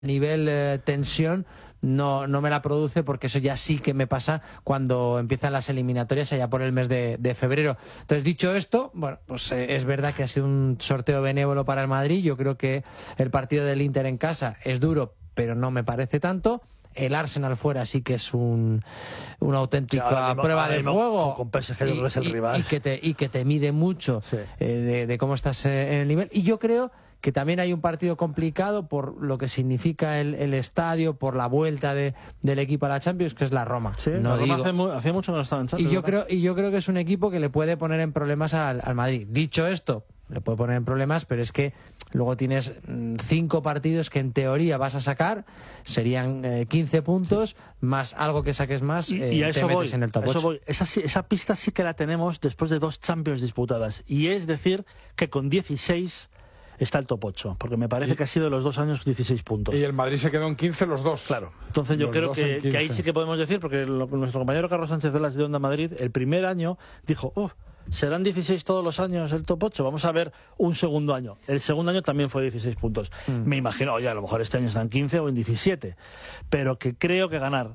nivel tensión no me la produce, porque eso ya sí que me pasa cuando empiezan las eliminatorias allá por el mes de febrero. Entonces, dicho esto, bueno, pues es verdad que ha sido un sorteo benévolo para el Madrid. Yo creo que el partido del Inter en casa es duro, pero no me parece tanto. El Arsenal fuera sí que es una auténtica prueba de fuego, con PSG es el rival. Y que te mide mucho, sí, de cómo estás en el nivel. Y yo creo que también hay un partido complicado por lo que significa el estadio, por la vuelta del equipo a la Champions, que es la Roma. Sí, la Roma hacía mucho que no estaba en Champions. Y yo creo que es un equipo que le puede poner en problemas al Madrid. Dicho esto, le puede poner en problemas, pero es que luego tienes 5 partidos que en teoría vas a sacar, serían 15 puntos, sí, más algo que saques más, y a te eso metes en el top 8. Esa pista sí que la tenemos después de 2 Champions disputadas, y es decir que con 16 está el top 8, porque me parece que ha sido los 2 años 16 puntos. Y el Madrid se quedó en 15 los 2. Claro. Entonces yo creo que ahí sí que podemos decir, porque nuestro compañero Carlos Sánchez Velas de Onda Madrid, el primer año dijo, ¿serán 16 todos los años el top 8? Vamos a ver un segundo año. El segundo año también fue 16 puntos. Me imagino, oye, a lo mejor este año están 15 o en 17. Pero que creo que ganar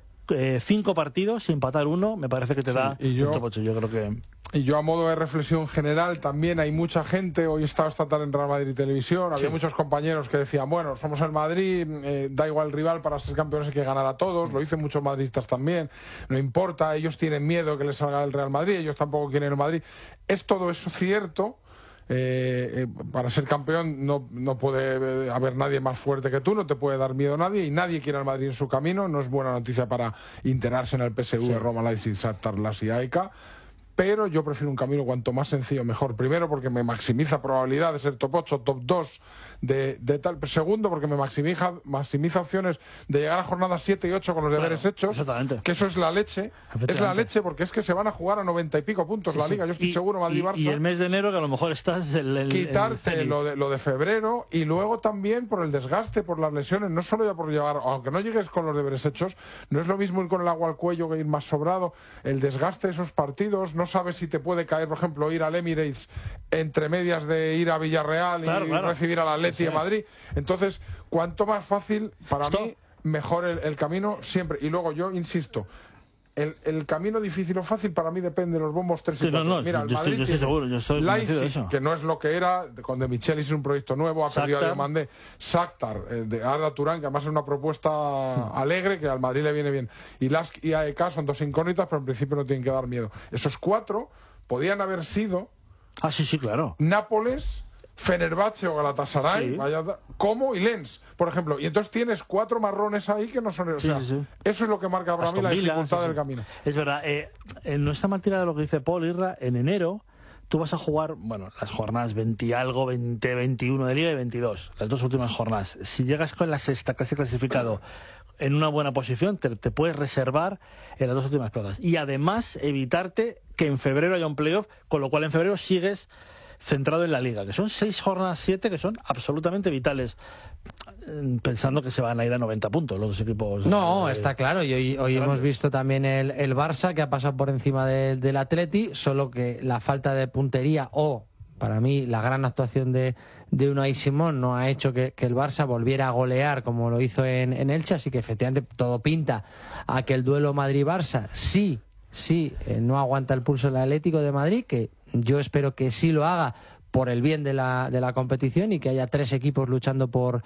5 partidos y empatar 1, me parece que te da el top 8. Yo creo que... Y yo, a modo de reflexión general, también hay mucha gente, hoy he estado esta tarde en Real Madrid Televisión, había muchos compañeros que decían, bueno, somos el Madrid, da igual el rival, para ser campeones hay que ganar a todos, lo dicen muchos madridistas también, no importa, ellos tienen miedo que les salga el Real Madrid, ellos tampoco quieren el Madrid. Es todo eso cierto. Para ser campeón no puede haber nadie más fuerte que tú, no te puede dar miedo nadie, y nadie quiere al Madrid en su camino. No es buena noticia para internarse en el PSV, Roma, Leipzig, Shakhtar, Lazio y AEK. Pero yo prefiero un camino cuanto más sencillo mejor. Primero, porque me maximiza probabilidad de ser top 8, top 2 de tal. Segundo, porque me maximiza opciones de llegar a jornadas 7 y 8 con los deberes hechos. Exactamente. Que eso es la leche. Es la leche, porque es que se van a jugar a 90 y pico puntos la Liga. Yo estoy seguro, Madrid-Barça. Y el mes de enero, que a lo mejor estás quitarte lo de febrero, y luego también por el desgaste, por las lesiones. No solo ya por llevar, aunque no llegues con los deberes hechos, no es lo mismo ir con el agua al cuello que ir más sobrado. El desgaste de esos partidos, no sabes si te puede caer, por ejemplo, ir al Emirates entre medias de ir a Villarreal y recibir al Atleti de Madrid. Entonces, cuanto más fácil, para mí, mejor el camino siempre. Y luego yo insisto, el camino difícil o fácil para mí depende de los bombos 3 y 4. Mira, yo estoy seguro, yo estoy convencido de eso. Que no es lo que era, con De Michelis es un proyecto nuevo, ha perdido a Diomandé. Shakhtar, de Arda Turán, que además es una propuesta alegre, que al Madrid le viene bien. Y Lask y AEK son 2 incógnitas, pero en principio no tienen que dar miedo. Esos 4 podían haber sido... sí, claro. Nápoles, Fenerbahce o Galatasaray, Como y Lens, por ejemplo. Y entonces tienes 4 marrones ahí que no son... Eso es lo que marca para mí la dificultad del camino. Es verdad. No está mal tirado lo que dice Paul, Irra. En enero tú vas a jugar, las jornadas 20 y algo, 20, 21 de Liga y 22. Las 2 últimas jornadas. Si llegas con la sexta casi clasificado en una buena posición, te puedes reservar en las 2 últimas plazas. Y además evitarte que en febrero haya un playoff, con lo cual en febrero sigues centrado en la Liga, que son 6 jornadas 7 que son absolutamente vitales, pensando que se van a ir a 90 puntos los 2 equipos. No, está claro, y hoy hemos visto también el Barça, que ha pasado por encima del Atleti, solo que la falta de puntería, para mí, la gran actuación de Unai Simón no ha hecho que el Barça volviera a golear como lo hizo en Elche, así que efectivamente todo pinta a que el duelo Madrid-Barça sí, no aguanta el pulso del Atlético de Madrid, que yo espero que sí lo haga por el bien de la competición, y que haya 3 equipos luchando por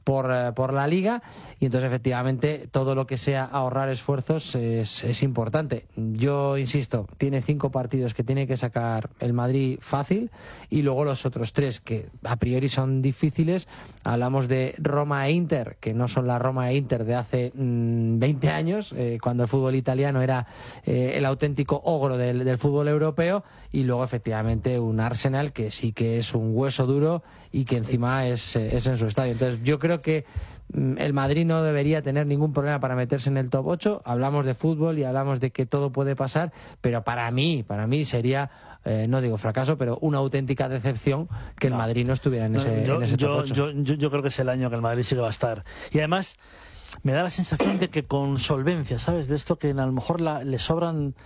la Liga, y entonces efectivamente todo lo que sea ahorrar esfuerzos es importante. Yo insisto, tiene 5 partidos que tiene que sacar el Madrid fácil, y luego los otros 3 que a priori son difíciles. Hablamos de Roma e Inter, que no son la Roma e Inter de hace 20 años, cuando el fútbol italiano era el auténtico ogro del fútbol europeo, y luego efectivamente un Arsenal que sí que es un hueso duro y que encima es en su estadio. Entonces yo creo que el Madrid no debería tener ningún problema para meterse en el top 8. Hablamos de fútbol y hablamos de que todo puede pasar, pero para mí sería, no digo fracaso, pero una auténtica decepción que el Madrid no estuviera en ese top 8. Yo creo que es el año que el Madrid sí que va a estar. Y además me da la sensación de que con solvencia, ¿sabes? De esto que a lo mejor le sobran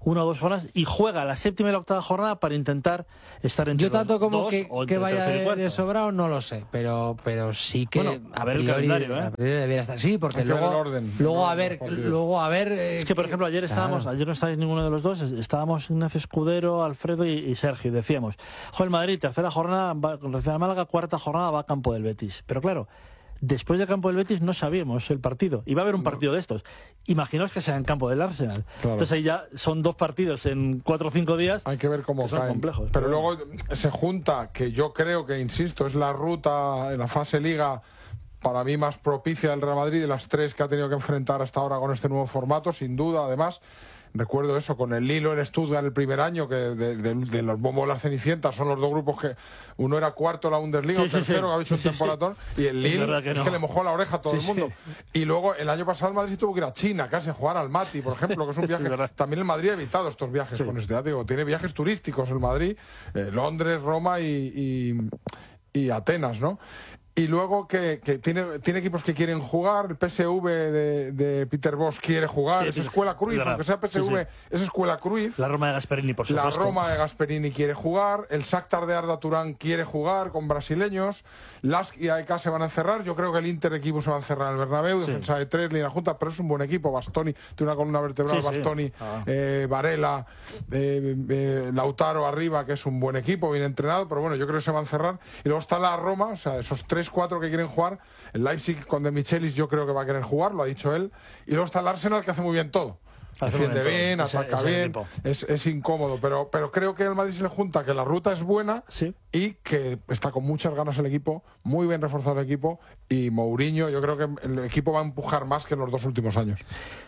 1 o 2 jornadas y juega la 7ª y la 8ª jornada para intentar estar entre yo tanto como dos, que vaya de sobrado no lo sé, pero sí que bueno, a ver el calendario, a priori debería estar. Sí, porque luego a ver es que por ejemplo ayer no estáis ninguno de los dos, estábamos Ignacio Escudero, Alfredo y Sergio, y decíamos, el Madrid, 3ª jornada va con Real Málaga, 4ª jornada va a campo del Betis, pero claro, después de campo del Betis no sabíamos el partido. Iba a haber un partido de estos. Imaginaos que sea en campo del Arsenal. Claro. Entonces ahí ya son 2 partidos en 4 o 5 días. Hay que ver cómo son complejos. Pero luego se junta, que yo creo que, insisto, es la ruta en la fase Liga para mí más propicia del Real Madrid de las 3 que ha tenido que enfrentar hasta ahora con este nuevo formato, sin duda, además. Recuerdo eso, con el Lilo en Stuttgart el primer año, que de los bombos las Cenicientas son los 2 grupos que uno era cuarto en la Bundesliga, el tercero que había hecho un temporadón, y el Lille que le mojó la oreja a todo el mundo. Y luego el año pasado el Madrid tuvo que ir a China casi a jugar al Mati, por ejemplo, que es un viaje. También el Madrid ha evitado estos viajes con este, digo, tiene viajes turísticos el Madrid, Londres, Roma y Atenas, ¿no? Y luego que tiene equipos que quieren jugar. El PSV de Peter Bosz quiere jugar. Es escuela Cruyff, aunque sea PSV, es escuela Cruyff. La Roma de Gasperini, por supuesto. La Roma de Gasperini quiere jugar. El Shakhtar de Arda Turán quiere jugar con brasileños. Lask y AEK se van a encerrar. Yo creo que el Inter equipo se va a encerrar en el Bernabéu. Defensa de 3, línea junta, pero es un buen equipo. Bastoni, tiene una columna vertebral. Bastoni, Varela, Lautaro arriba, que es un buen equipo, bien entrenado. Pero bueno, yo creo que se va a encerrar. Y luego está la Roma, o sea, esos 3-4 que quieren jugar. El Leipzig con De Michelis yo creo que va a querer jugar, lo ha dicho él. Y luego está el Arsenal, que hace muy bien todo. Defiende bien, ataca bien, es incómodo, pero creo que al Madrid se le junta que la ruta es buena y que está con muchas ganas el equipo, muy bien reforzado el equipo, y Mourinho, yo creo que el equipo va a empujar más que en los 2 últimos años.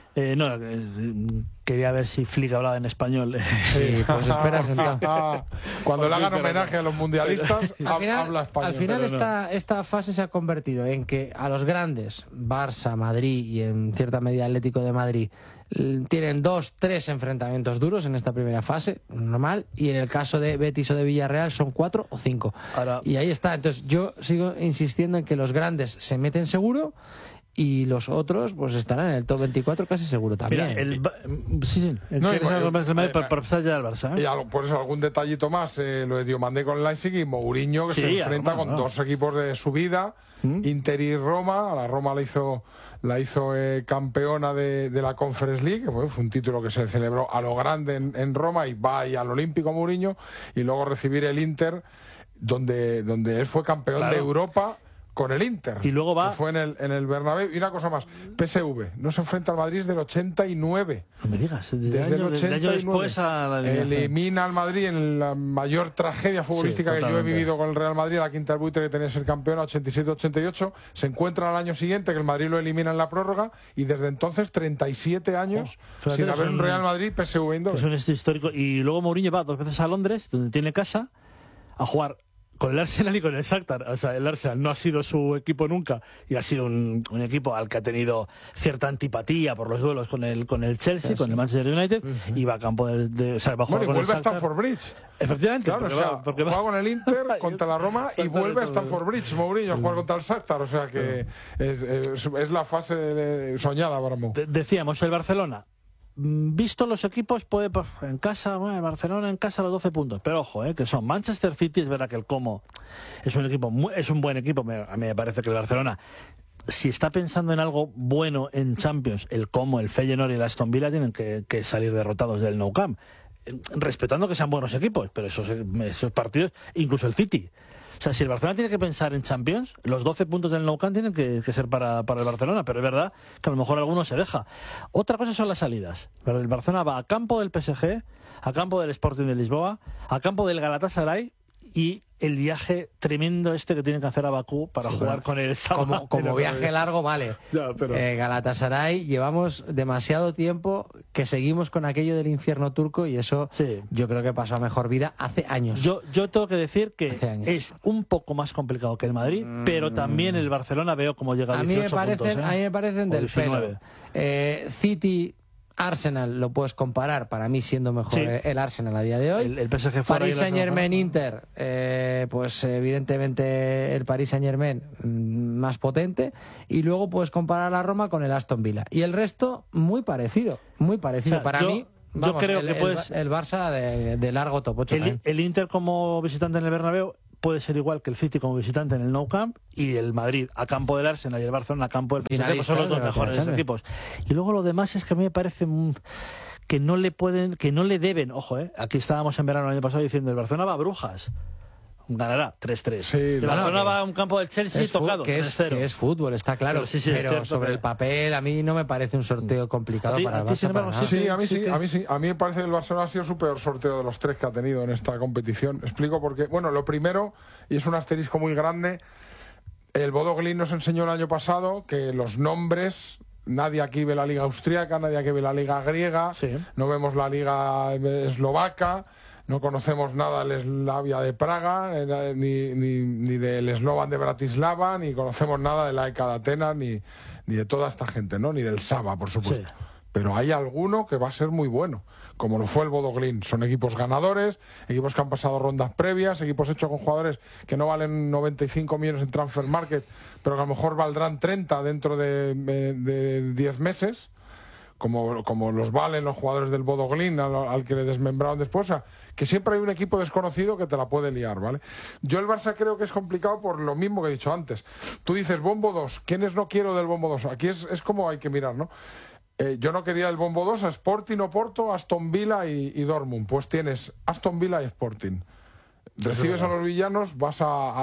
Quería ver si Flick hablaba en español. Sí, pues espera sentado. Cuando le hagan homenaje a los mundialistas, habla español. Al final esta fase se ha convertido en que a los grandes, Barça, Madrid y en cierta medida Atlético de Madrid, tienen 2-3 enfrentamientos duros en esta primera fase, normal, y en el caso de Betis o de Villarreal son 4 o 5. Y ahí está. Entonces yo sigo insistiendo en que los grandes se meten seguro y los otros pues estarán en el top 24 casi seguro también. Por eso algún detallito más, lo de Diomandé con el Leipzig y Mourinho, que se enfrenta con 2 equipos de su vida, Inter y Roma. A la Roma la hizo campeona de la Conference League, que fue un título que se celebró a lo grande en Roma, y va ahí al Olímpico Mourinho, y luego recibir el Inter, donde él fue campeón de Europa con el Inter, y luego va, que fue en el Bernabéu. Y una cosa más, PSV no se enfrenta al Madrid desde el 89. No me digas, desde el 89 después a la elimina al Madrid en la mayor tragedia futbolística que yo he vivido con el Real Madrid, la quinta del buitre, que tenía que ser campeón, 87-88. Se encuentra al año siguiente que el Madrid lo elimina en la prórroga, y desde entonces 37 años sin haber un Real Madrid PSV Eindhoven. Es un histórico. Y luego Mourinho va 2 veces a Londres, donde tiene casa, a jugar con el Arsenal y con el Shakhtar. O sea, el Arsenal no ha sido su equipo nunca, y ha sido un equipo al que ha tenido cierta antipatía por los duelos con el Chelsea, con el Manchester United, y va a campo de va a jugar con vuelve el a Stamford Bridge. Efectivamente, claro, juega con el Inter contra la Roma y vuelve a Stamford Bridge Mourinho a jugar contra el Shakhtar. O sea que es la fase soñada para Mou. Decíamos, el Barcelona, visto los equipos, puede en casa, Barcelona en casa los 12 puntos, pero ojo, que son Manchester City. Es verdad que el Como es un equipo es un buen equipo. A mí me parece que el Barcelona, si está pensando en algo bueno en Champions, el Como, el Feyenoord y el Aston Villa tienen que salir derrotados del Nou Camp, respetando que sean buenos equipos, pero esos partidos, incluso el City. O sea, si el Barcelona tiene que pensar en Champions, los 12 puntos del Nou Camp tienen que ser para el Barcelona, pero es verdad que a lo mejor alguno se deja. Otra cosa son las salidas. Pero el Barcelona va a campo del PSG, a campo del Sporting de Lisboa, a campo del Galatasaray, y el viaje tremendo que tienen que hacer a Bakú para jugar con el Sábado. Como viaje largo, vale. Ya, pero... Galatasaray, llevamos demasiado tiempo que seguimos con aquello del infierno turco, y eso yo creo que pasó a mejor vida hace años. Yo tengo que decir que es un poco más complicado que el Madrid, pero también el Barcelona veo como llega a 18 puntos. A mí me parecen del pelo. City, Arsenal lo puedes comparar, para mí siendo mejor el Arsenal a día de hoy. El PSG Paris Saint-Germain, Inter, pues evidentemente el Paris Saint-Germain más potente, y luego puedes comparar la Roma con el Aston Villa, y el resto muy parecido, O sea, para mí Vamos, yo creo que puedes... El Barça de largo top 8. El Inter como visitante en el Bernabéu puede ser igual que el City como visitante en el Nou Camp, y el Madrid a campo del Arsenal y el Barcelona a campo del PSG, pues son los dos mejores equipos. Y luego lo demás es que a mí me parece que no le deben, ojo, aquí estábamos en verano el año pasado diciendo el Barcelona va a Brujas, ganará 3-3. Sí, el Barcelona va a un campo del Chelsea tocado, 3-0. Que es fútbol, está claro. Pero sobre el papel a mí no me parece un sorteo complicado para el Barça. Sí, a mí me parece que el Barcelona ha sido su peor sorteo de los 3 que ha tenido en esta competición. Explico por qué. Bueno, lo primero, y es un asterisco muy grande, el Bodo Glimt nos enseñó el año pasado que los nombres... Nadie aquí ve la liga austríaca, nadie aquí ve la liga griega, no vemos la liga eslovaca, no conocemos nada del Slavia de Praga, ni del Slovan de Bratislava, ni conocemos nada de la EKA de Atenas, ni de toda esta gente, ¿no? Ni del Saba, por supuesto. Sí. Pero hay alguno que va a ser muy bueno, como lo fue el Bodo Glimt. Son equipos ganadores, equipos que han pasado rondas previas, equipos hechos con jugadores que no valen 95 millones en Transfer Market, pero que a lo mejor valdrán 30 dentro de 10 meses, como los valen los jugadores del Bodo Glimt al que le desmembraron después. O sea, que siempre hay un equipo desconocido que te la puede liar, ¿vale? Yo el Barça creo que es complicado por lo mismo que he dicho antes. Tú dices Bombo 2, ¿quiénes no quiero del Bombo 2? Aquí es como hay que mirar, ¿no? Yo no quería el Bombo 2 a Sporting, Oporto, Aston Villa y Dortmund. Pues tienes Aston Villa y Sporting. Recibes a los villanos, vas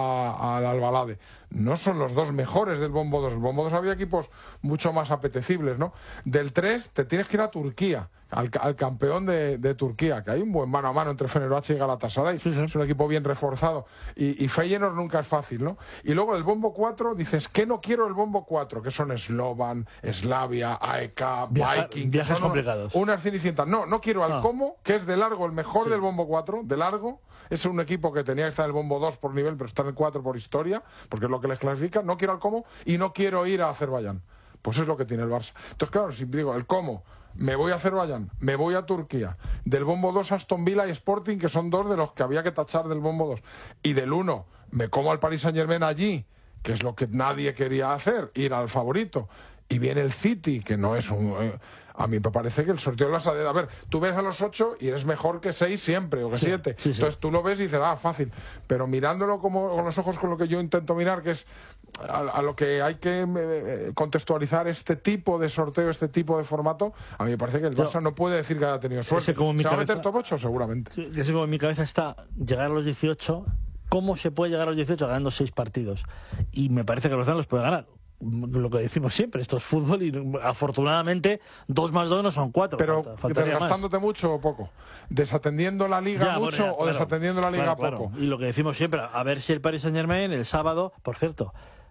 al Albalade. No son los dos mejores del Bombo 2. El Bombo 2 había equipos mucho más apetecibles, ¿no? Del 3 te tienes que ir a Turquía, al campeón de Turquía, que hay un buen mano a mano entre Fenerbahce y Galatasaray. Sí. Es un equipo bien reforzado. Y Feyenoord nunca es fácil, ¿no? Y luego del Bombo 4 dices, ¿qué no quiero el Bombo 4? Que son Slovan, Slavia, AEK, Viking. Viajes complicados. Unas cenicientas. No quiero al Como, que es de largo el mejor del Bombo 4, de largo. Es un equipo que tenía que estar en el Bombo 2 por nivel, pero está en el 4 por historia, porque es lo que les clasifica. No quiero al Como y no quiero ir a Azerbaiyán. Pues es lo que tiene el Barça. Entonces, claro, si digo el Como, me voy a Azerbaiyán, me voy a Turquía, del Bombo 2 Aston Villa y Sporting, que son dos de los que había que tachar del Bombo 2, y del 1 me como al Paris Saint-Germain allí, que es lo que nadie quería hacer, ir al favorito, y viene el City, que no es un... a mí me parece que el sorteo lo has de... A ver, tú ves a los 8 y eres mejor que 6 siempre, o que 7. Sí. Entonces tú lo ves y dices, fácil. Pero mirándolo como con los ojos con lo que yo intento mirar, que es a lo que hay que contextualizar este tipo de sorteo, este tipo de formato, a mí me parece que el Barça no puede decir que haya tenido suerte. ¿Se va a meter top 8? Seguramente. Sí, ese como en mi cabeza está llegar a los 18. ¿Cómo se puede llegar a los 18 ganando 6 partidos? Y me parece que los Barça los puede ganar. Lo que decimos siempre, esto es fútbol y afortunadamente 2 más 2 no son 4. Pero desgastándote mucho o poco, desatendiendo la liga mucho o desatendiendo la liga poco. Y lo que decimos siempre, a ver si el Paris Saint-Germain el sábado, por cierto,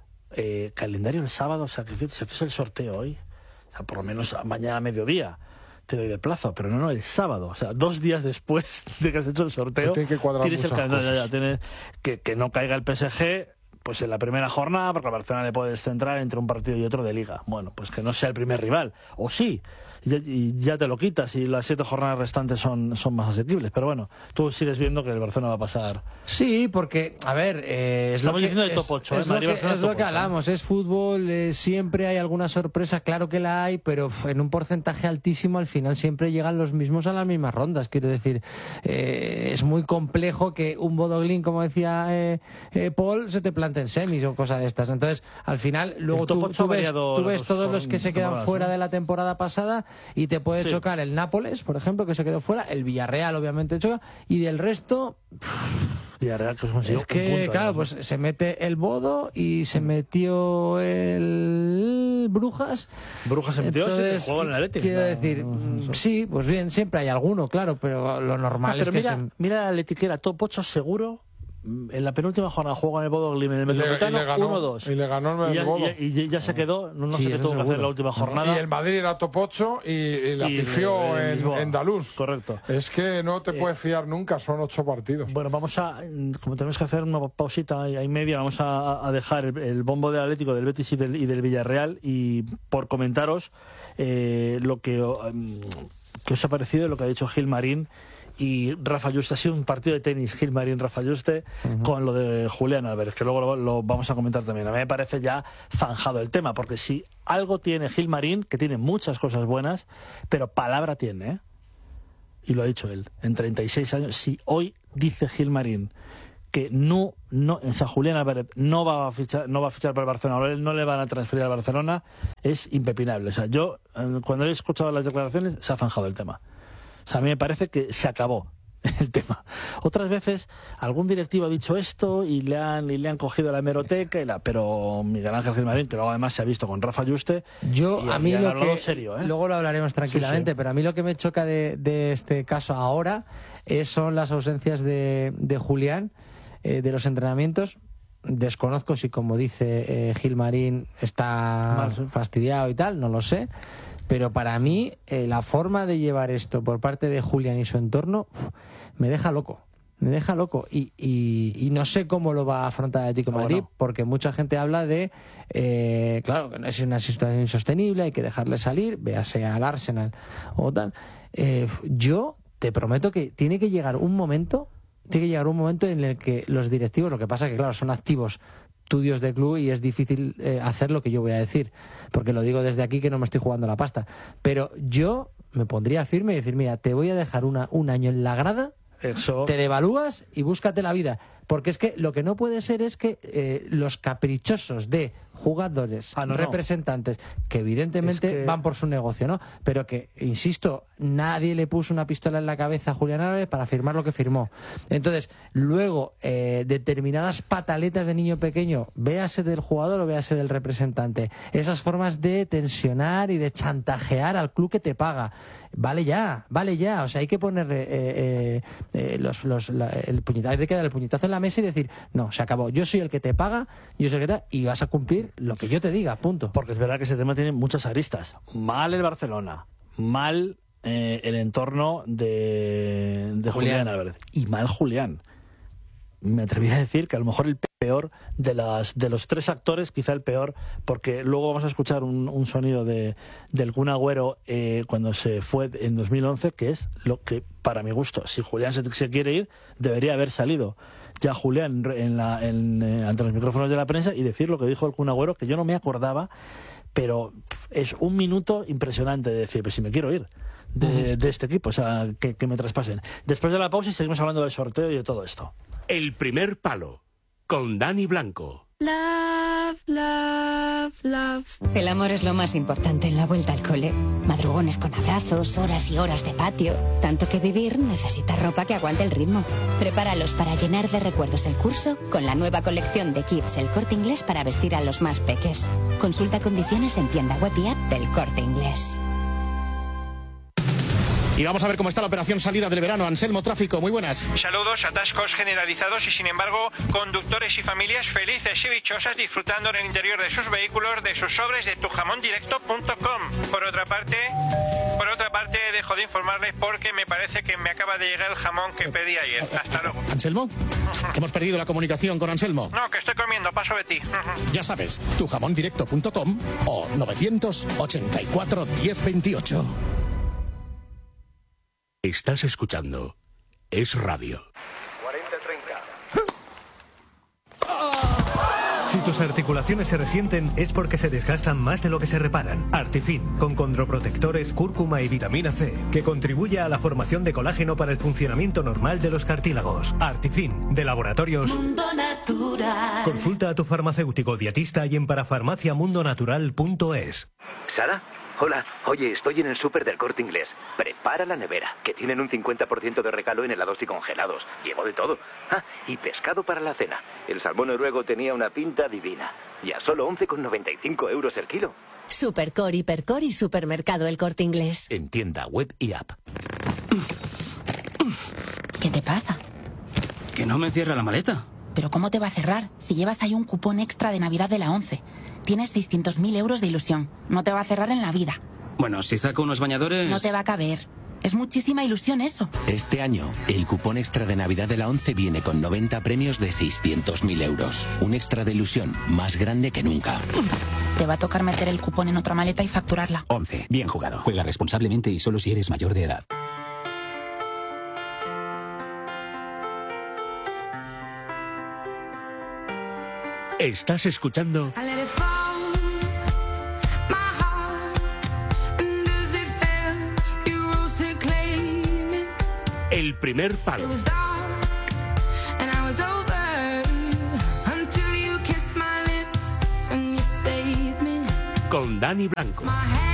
calendario el sábado, o sea, que se hace el sorteo hoy, o sea, por lo menos mañana a mediodía te doy de plazo, pero no el sábado, o sea, 2 días después de que has hecho el sorteo, tienes el calendario, tienes que no caiga el PSG pues en la primera jornada, porque a Barcelona le puedes centrar entre un partido y otro de Liga. Bueno, pues que no sea el primer rival. O sí, y ya te lo quitas y las 7 jornadas restantes son más asequibles. Pero bueno, tú sigues viendo que el Barcelona va a pasar. Sí, porque, a ver... estamos diciendo de top 8. Es lo que hablamos, es fútbol, siempre hay alguna sorpresa, claro que la hay, pero en un porcentaje altísimo al final siempre llegan los mismos a las mismas rondas. Quiero decir, es muy complejo que un Bodo Glimt, como decía Paul, se te plante en semis o cosas de estas. Entonces, al final, luego tú ves todos los que se quedan fuera de la temporada pasada y te puede chocar el Nápoles, por ejemplo, que se quedó fuera, el Villarreal obviamente choca, y del resto Villarreal que es que claro, pues se mete el Bodo y se metió el Brujas se metió. Entonces, jugó en el Atlético. Quiero decir, sí, pues bien, siempre hay alguno, claro, pero lo normal es que mira la Atlético era top 8 seguro. En la penúltima jornada jugó en el Bodo Glimt en el Metropolitano 1-2. Y le ganó el Bodo. Y ya se quedó, no se tuvo que hacer la última jornada. Y el Madrid era top 8 y la pifió en Daluz. Correcto. Es que no te puedes fiar nunca, son 8 partidos. Bueno, como tenemos que hacer una pausita y media, vamos a dejar el bombo del Atlético, del Betis y del Villarreal, y por comentaros lo que os ha parecido lo que ha dicho Gilmarín y Rafa Juste. Ha sido un partido de tenis, Gilmarín, Rafa Juste, con lo de Julián Álvarez, que luego lo vamos a comentar también. A mí me parece ya zanjado el tema, porque si algo tiene Gilmarín, que tiene muchas cosas buenas, pero palabra tiene, y lo ha dicho él, en 36 años, si hoy dice Gilmarín que o sea, Julián Álvarez no va a fichar para el Barcelona, no le van a transferir al Barcelona, es impepinable. O sea, yo, cuando he escuchado las declaraciones, se ha zanjado el tema. O sea, a mí me parece que se acabó el tema. Otras veces algún directivo ha dicho esto y le han cogido la hemeroteca pero Miguel Ángel Gilmarín, que luego además se ha visto con Rafa Yuste, a mí lo que serio, luego lo hablaremos tranquilamente, sí. Pero a mí lo que me choca de este caso ahora son las ausencias de Julián de los entrenamientos. Desconozco si, como dice Gilmarín, está fastidiado y tal, no lo sé. Pero para mí, la forma de llevar esto por parte de Julián y su entorno me deja loco. Y no sé cómo lo va a afrontar el Atlético de Madrid, porque mucha gente habla de, claro, que no es una situación insostenible, hay que dejarle salir, véase al Arsenal o tal. Yo te prometo que tiene que llegar un momento en el que los directivos, lo que pasa es que, claro, son activos estudios de club y es difícil hacer lo que yo voy a decir, porque lo digo desde aquí que no me estoy jugando la pasta, pero yo me pondría firme y decir, mira, te voy a dejar un año en la grada, te devalúas y búscate la vida, porque es que lo que no puede ser es que los caprichosos de jugadores, representantes, que evidentemente van por su negocio, ¿no? Pero que, insisto, nadie le puso una pistola en la cabeza a Julián Álvarez para firmar lo que firmó. Entonces, luego, determinadas pataletas de niño pequeño, véase del jugador o véase del representante, esas formas de tensionar y de chantajear al club que te paga. Vale ya, o sea, hay que poner el puñetazo, hay que dar el puñetazo en la mesa y decir, no, se acabó, yo soy el que te paga, yo soy el que te, y vas a cumplir lo que yo te diga, punto. Porque es verdad que ese tema tiene muchas aristas. Mal el Barcelona, mal el entorno de Julián Álvarez, y mal Julián. Me atreví a decir que a lo mejor el peor de los tres actores, quizá el peor, porque luego vamos a escuchar un sonido del Kun Agüero cuando se fue en 2011, que es lo que, para mi gusto, si Julián se quiere ir, debería haber salido ya Julián ante los micrófonos de la prensa y decir lo que dijo el Kun Agüero, que yo no me acordaba, pero es un minuto impresionante de decir, pues si me quiero ir de este equipo, o sea, que me traspasen. Después de la pausa y seguimos hablando del sorteo y de todo esto. El primer palo, con Dani Blanco. Love, love, love. El amor es lo más importante en la vuelta al cole. Madrugones con abrazos, horas y horas de patio. Tanto que vivir necesita ropa que aguante el ritmo. Prepáralos para llenar de recuerdos el curso con la nueva colección de Kids El Corte Inglés para vestir a los más peques. Consulta condiciones en tienda web y app del Corte Inglés. Y vamos a ver cómo está la operación salida del verano. Anselmo, tráfico, muy buenas. Saludos, atascos generalizados y sin embargo conductores y familias felices y dichosas disfrutando en el interior de sus vehículos de sus sobres de tujamondirecto.com. Por otra parte, dejo de informarles porque me parece que me acaba de llegar el jamón que pedí ayer. Hasta luego. ¿Anselmo? Hemos perdido la comunicación con Anselmo. No, que estoy comiendo, paso de ti. Ya sabes, tujamondirecto.com o 984 1028. Estás escuchando Es Radio. 40-30. Si tus articulaciones se resienten es porque se desgastan más de lo que se reparan. Artifin, con condroprotectores, cúrcuma y vitamina C, que contribuye a la formación de colágeno para el funcionamiento normal de los cartílagos. Artifin, de Laboratorios Mundo Natural. Consulta a tu farmacéutico dietista y en parafarmaciamundonatural.es. ¿Sara? Hola, oye, estoy en el súper del Corte Inglés. Prepara la nevera, que tienen un 50% de regalo en helados y congelados. Llevo de todo. Ah, y pescado para la cena. El salmón noruego tenía una pinta divina. Y a solo 11,95 euros el kilo. Supercore, Hipercore y Supermercado El Corte Inglés. En tienda web y app. ¿Qué te pasa? Que no me cierra la maleta. ¿Pero cómo te va a cerrar? Si llevas ahí un cupón extra de Navidad de la 11. Tienes 600.000 euros de ilusión. No te va a cerrar en la vida. Bueno, si saco unos bañadores... No te va a caber. Es muchísima ilusión eso. Este año, el cupón extra de Navidad de la 11 viene con 90 premios de 600.000 euros. Un extra de ilusión más grande que nunca. Te va a tocar meter el cupón en otra maleta y facturarla. 11. Bien jugado. Juega responsablemente y solo si eres mayor de edad. Estás escuchando El primer palo. Con Dani Blanco.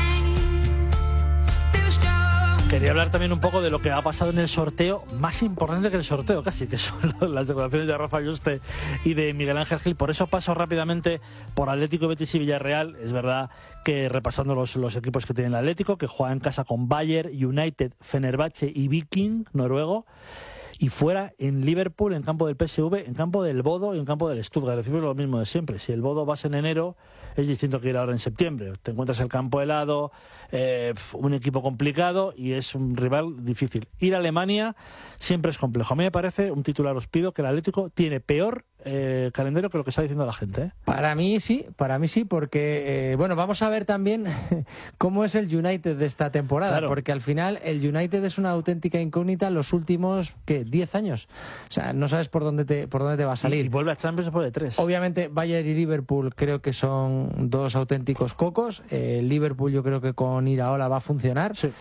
Quería hablar también un poco de lo que ha pasado en el sorteo, más importante que el sorteo casi, que son las declaraciones de Rafa Yuste y de Miguel Ángel Gil. Por eso paso rápidamente por Atlético, Betis y Villarreal. Es verdad que repasando los equipos que tiene el Atlético, que juega en casa con Bayern, United, Fenerbahce y Viking, noruego. Y fuera en Liverpool, en campo del PSV, en campo del Bodo y en campo del Stuttgart. Decimos lo mismo de siempre. Si el Bodo vas en enero, es distinto que ir ahora en septiembre. Te encuentras el campo helado, un equipo complicado y es un rival difícil. Ir a Alemania siempre es complejo. A mí me parece, un titular os pido, que el Atlético tiene peor calendario que lo que está diciendo la gente, ¿eh? Para mí sí, porque, bueno, vamos a ver también cómo es el United de esta temporada, claro. Porque al final el United es una auténtica incógnita los últimos, ¿qué? 10 años. O sea, no sabes por dónde te va a salir. Y vuelve a Champions después de 3. Obviamente Bayern y Liverpool creo que son dos auténticos cocos. Liverpool yo creo que con Iraola va a funcionar. Sí.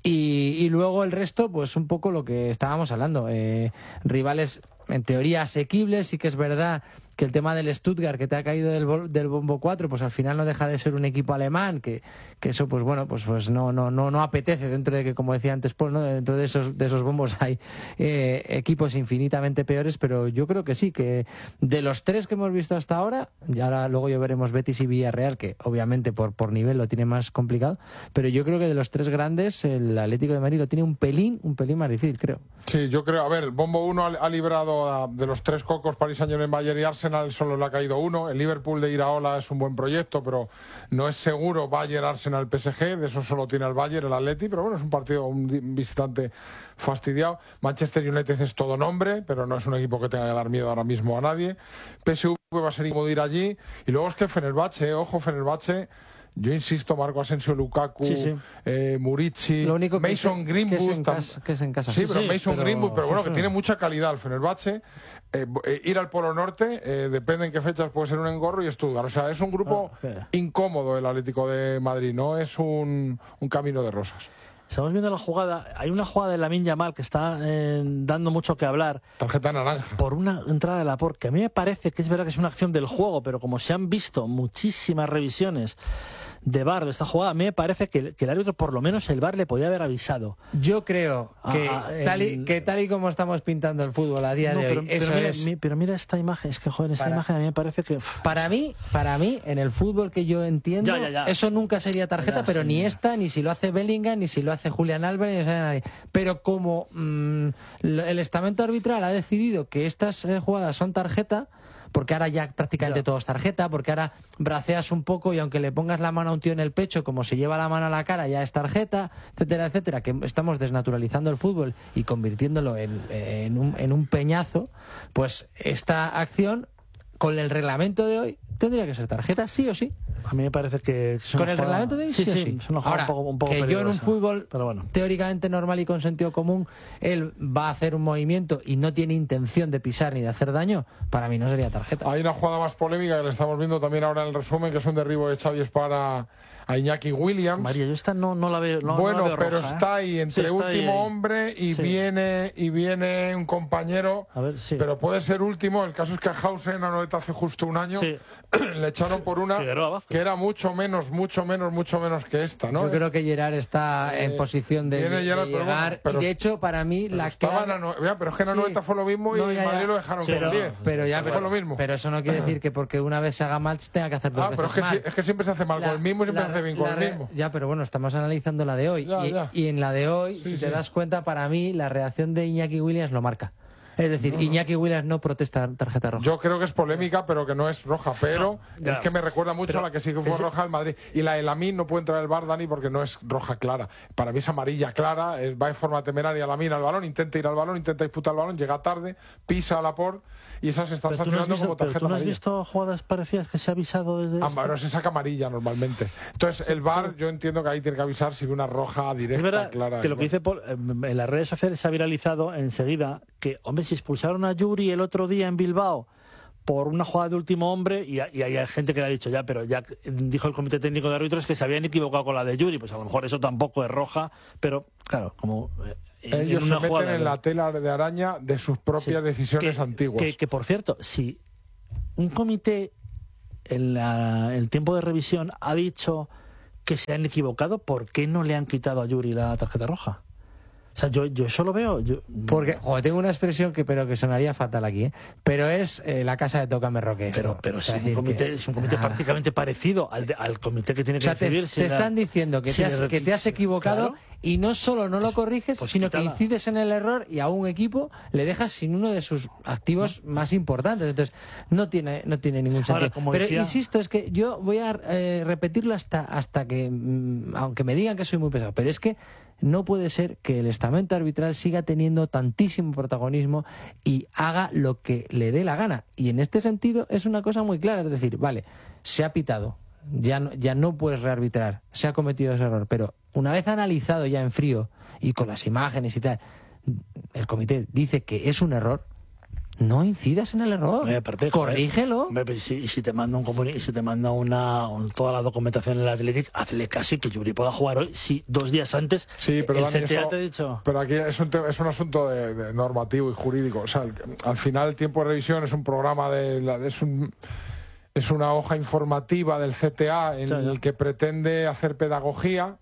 Y luego el resto, pues un poco lo que estábamos hablando. Rivales en teoría asequibles, sí que es verdad que el tema del Stuttgart, que te ha caído del bombo 4, pues al final no deja de ser un equipo alemán, que eso pues bueno, pues no apetece, dentro de que, como decía antes Paul, ¿no? Dentro de esos bombos hay equipos infinitamente peores, pero yo creo que sí, que de los tres que hemos visto hasta ahora, y ahora luego ya veremos Betis y Villarreal, que obviamente por nivel lo tiene más complicado, pero yo creo que de los tres grandes, el Atlético de Madrid lo tiene un pelín más difícil, creo. Sí, yo creo, a ver, el bombo 1 ha librado de los tres cocos, Paris Saint-Germain, Bayern y Arsenal, solo le ha caído uno. El Liverpool de Iraola es un buen proyecto, pero no es seguro. Bayern, Arsenal, PSG, de eso solo tiene el Bayern, el Atleti, pero bueno, es un partido, un visitante fastidiado. Manchester United es todo nombre, pero no es un equipo que tenga que dar miedo ahora mismo a nadie. PSV va a ser incómodo ir allí. Y luego es que Fenerbahce, ojo, Fenerbahce... Yo insisto, Marco Asensio, Lukaku, sí. Murici, Mason Greenwood. Que es en casa. Sí, pero Mason Greenwood, pero bueno, que tiene mucha calidad el Fenerbahce. Ir al Polo Norte, depende en qué fechas, puede ser un engorro y Stuttgart. O sea, es un grupo incómodo el Atlético de Madrid, no es un camino de rosas. Estamos viendo la jugada. Hay una jugada de Lamine Yamal que está dando mucho que hablar. Tarjeta naranja. Por una entrada de Laporte, que a mí me parece que es verdad que es una acción del juego, pero como se han visto muchísimas revisiones de VAR de esta jugada, a mí me parece que el árbitro, por lo menos el VAR, le podía haber avisado. Yo creo que tal y como estamos pintando el fútbol a día de hoy, pero mira esta imagen, es que joder, esta imagen a mí me parece que... Para mí, en el fútbol que yo entiendo, eso nunca sería tarjeta, pero ni esta, ni si lo hace Bellingham, ni si lo hace Julián Álvarez, ni si lo hace nadie. Pero como el estamento arbitral ha decidido que estas jugadas son tarjeta, porque ahora ya prácticamente todo es tarjeta, porque ahora braceas un poco y aunque le pongas la mano a un tío en el pecho, como se lleva la mano a la cara, ya es tarjeta, etcétera, etcétera, que estamos desnaturalizando el fútbol y convirtiéndolo en un peñazo, pues esta acción, con el reglamento de hoy, tendría que ser tarjeta, sí o sí. A mí me parece que... ¿Con el reglamento de hoy? Sí o sí. Es una jugada un poco que peligrosa, yo en un fútbol bueno, teóricamente normal y con sentido común, él va a hacer un movimiento y no tiene intención de pisar ni de hacer daño, para mí no sería tarjeta. Hay una jugada más polémica que le estamos viendo también ahora en el resumen, que es un derribo de Xavi para a Iñaki Williams. María, yo esta no la veo. Bueno, la veo pero roja, está ahí entre está último ahí. hombre y viene un compañero. A ver, pero puede ser último. El caso es que a Hausen, a Noeta, hace justo un año le echaron por una que era mucho menos que esta, ¿no? Yo creo que Gerard está en posición de llegar. Pero, y de hecho, para mí, la clave... pero es que en Anoeta fue lo mismo y en Madrid lo dejaron con 10. Fue lo mismo. Pero eso no quiere decir que porque una vez se haga mal tenga que hacer dos veces pero mal. Es que siempre se hace mal con el mismo y siempre se hace bien con el mismo. Ya, pero bueno, estamos analizando la de hoy. Y en la de hoy, si te das cuenta, para mí, la reacción de Iñaki Williams lo marca. Es decir, Iñaki Williams no protesta tarjeta roja. Yo creo que es polémica, pero que no es roja. Pero es que me recuerda mucho a la que sí que fue roja al Madrid. Y la de Lamine no puede entrar el VAR, Dani, porque no es roja clara. Para mí es amarilla clara. Va en forma temeraria Lamine al balón, intenta ir al balón, intenta disputar el balón, llega tarde, pisa a Laporte y esas se están sancionando como tarjeta amarilla. ¿Tú no has visto jugadas parecidas que se ha avisado desde pero se saca amarilla normalmente. Entonces el VAR, yo entiendo que ahí tiene que avisar si ve una roja directa, es verdad clara. Que lo que dice Paul, en las redes sociales se ha viralizado enseguida que, hombre, si expulsaron a Yuri el otro día en Bilbao por una jugada de último hombre y hay gente que le ha dicho pero ya dijo el comité técnico de árbitros que se habían equivocado con la de Yuri, pues a lo mejor eso tampoco es roja, pero claro, como Ellos en se una meten jugada en la tela de araña de sus propias decisiones antiguas. Que, por cierto, si un comité en el tiempo de revisión ha dicho que se han equivocado, ¿por qué no le han quitado a Yuri la tarjeta roja? O sea, yo eso lo veo. Porque, joder, tengo una expresión que sonaría fatal aquí, pero es la casa de Tócame Roque. Pero es un comité prácticamente parecido al comité que tiene que decidir. Te están diciendo que te has equivocado, claro, y no solo no lo corriges, sino que incides en el error y a un equipo le dejas sin uno de sus activos más importantes. Entonces, no tiene ningún sentido. Pero insisto, es que yo voy a repetirlo hasta que, aunque me digan que soy muy pesado, pero es que no puede ser que el estamento arbitral siga teniendo tantísimo protagonismo y haga lo que le dé la gana. Y en este sentido es una cosa muy clara, es decir, vale, se ha pitado, ya no puedes rearbitrar, se ha cometido ese error, pero una vez analizado ya en frío y con las imágenes y tal, el comité dice que es un error, no incidas en el error, corrígelo. Y si te manda toda la documentación en el Athletic, hazle casi que Yuri pueda jugar hoy, si 2 días antes pero el Dani, CTA te ha dicho. Pero aquí es un asunto de normativo y jurídico. O sea, al final el tiempo de revisión es un programa es una hoja informativa del CTA en el que pretende hacer pedagogía.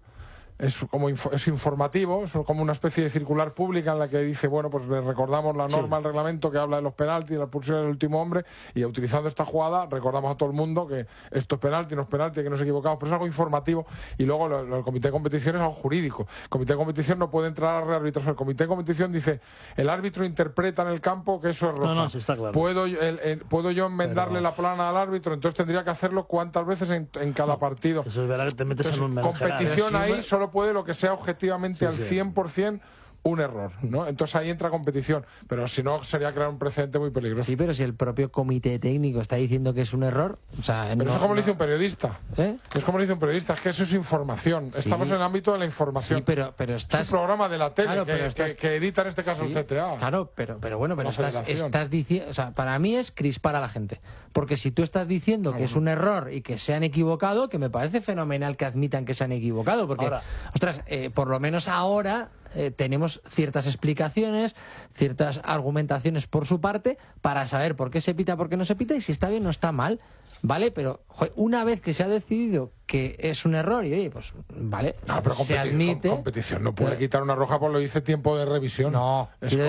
Es informativo, es como una especie de circular pública en la que dice, bueno, pues le recordamos la norma, el reglamento que habla de los penaltis, la expulsión del último hombre, y utilizando esta jugada recordamos a todo el mundo que esto es penalti, no es penalti, que nos equivocamos, pero es algo informativo. Y luego el comité de competición es algo jurídico. El comité de competición no puede entrar a rearbitrar. El comité de competición dice, el árbitro interpreta en el campo que eso es roja. No, sí está claro. ¿Puedo yo enmendarle la plana al árbitro? Entonces tendría que hacerlo cuántas veces en cada partido. Eso es verdad, que te metes en un competición ahí solo puede lo que sea objetivamente al 100% un error, ¿no? Entonces ahí entra competición, pero si no sería crear un precedente muy peligroso. Sí, pero si el propio comité técnico está diciendo que es un error, o sea, pero eso es como lo dice un periodista. Es como lo dice un periodista, es que eso es información. Sí. Estamos en el ámbito de la información. Sí, pero estás... Es un programa de la tele que edita en este caso el CTA. Claro, pero bueno, pero estás diciendo, o sea, para mí es crispar a la gente, porque si tú estás diciendo que es un error y que se han equivocado, que me parece fenomenal que admitan que se han equivocado, porque, ostras, por lo menos ahora tenemos ciertas explicaciones, ciertas argumentaciones por su parte para saber por qué se pita, por qué no se pita y si está bien o no está mal, ¿vale? Pero una vez que se ha decidido que es un error y oye, pues vale, pero se admite. Competición no puede quitar una roja por lo dice tiempo de revisión. No, quiero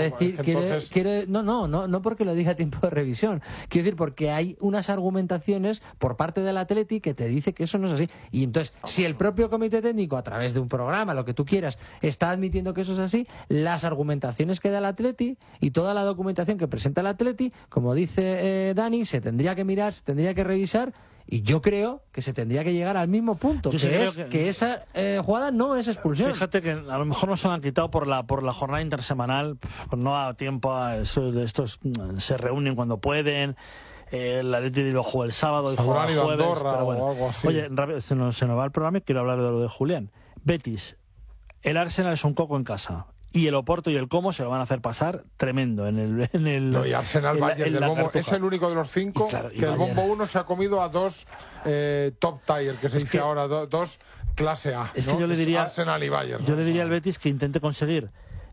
decir, no porque lo diga tiempo de revisión. Quiero decir porque hay unas argumentaciones por parte del Atleti que te dice que eso no es así. Y entonces, si el propio comité técnico, a través de un programa, lo que tú quieras, está admitiendo que eso es así, las argumentaciones que da el Atleti y toda la documentación que presenta el Atleti, como dice Dani, se tendría que mirar, se tendría que revisar. Y yo creo que se tendría que llegar al mismo punto, que esa jugada no es expulsión. Fíjate que a lo mejor no se lo han quitado por la jornada intersemanal, pues no ha tiempo a eso, estos se reúnen cuando pueden. El Atleti lo juega el sábado, el juega el jueves, pero bueno. O algo así. Oye, se nos va el programa y quiero hablar de lo de Julián. Betis, el Arsenal es un coco en casa. Y el Oporto y el Como se lo van a hacer pasar tremendo en el no, y Arsenal Bayern del Bombo es el único de los 5 que el Bombo 1 se ha comido a 2 top tier, que se dice ahora, 2 clase A. Es que yo le diría Arsenal y Bayern. Yo le diría al Betis que intente conseguir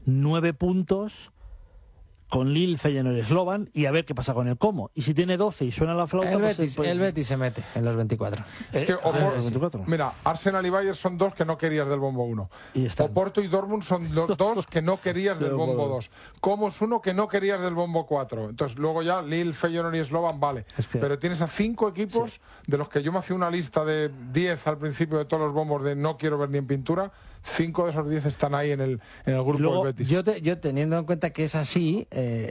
9 puntos con Lille, Feyenoord y Slovan y a ver qué pasa con el Como. Y si tiene 12 y suena la flauta... El Betis se mete en los 24. Es que mira, Arsenal y Bayern son 2 que no querías del Bombo 1. Oporto y Dortmund son 2 que no querías del Bombo 2. Como es 1 que no querías del Bombo 4. Entonces luego ya Lille, Feyenoord y Slovan, vale. Pero tienes a 5 equipos de los que yo me hacía una lista de 10 al principio de todos los bombos de no quiero ver ni en pintura. 5 de esos 10 están ahí en el grupo luego, del Betis. Yo teniendo en cuenta que es así,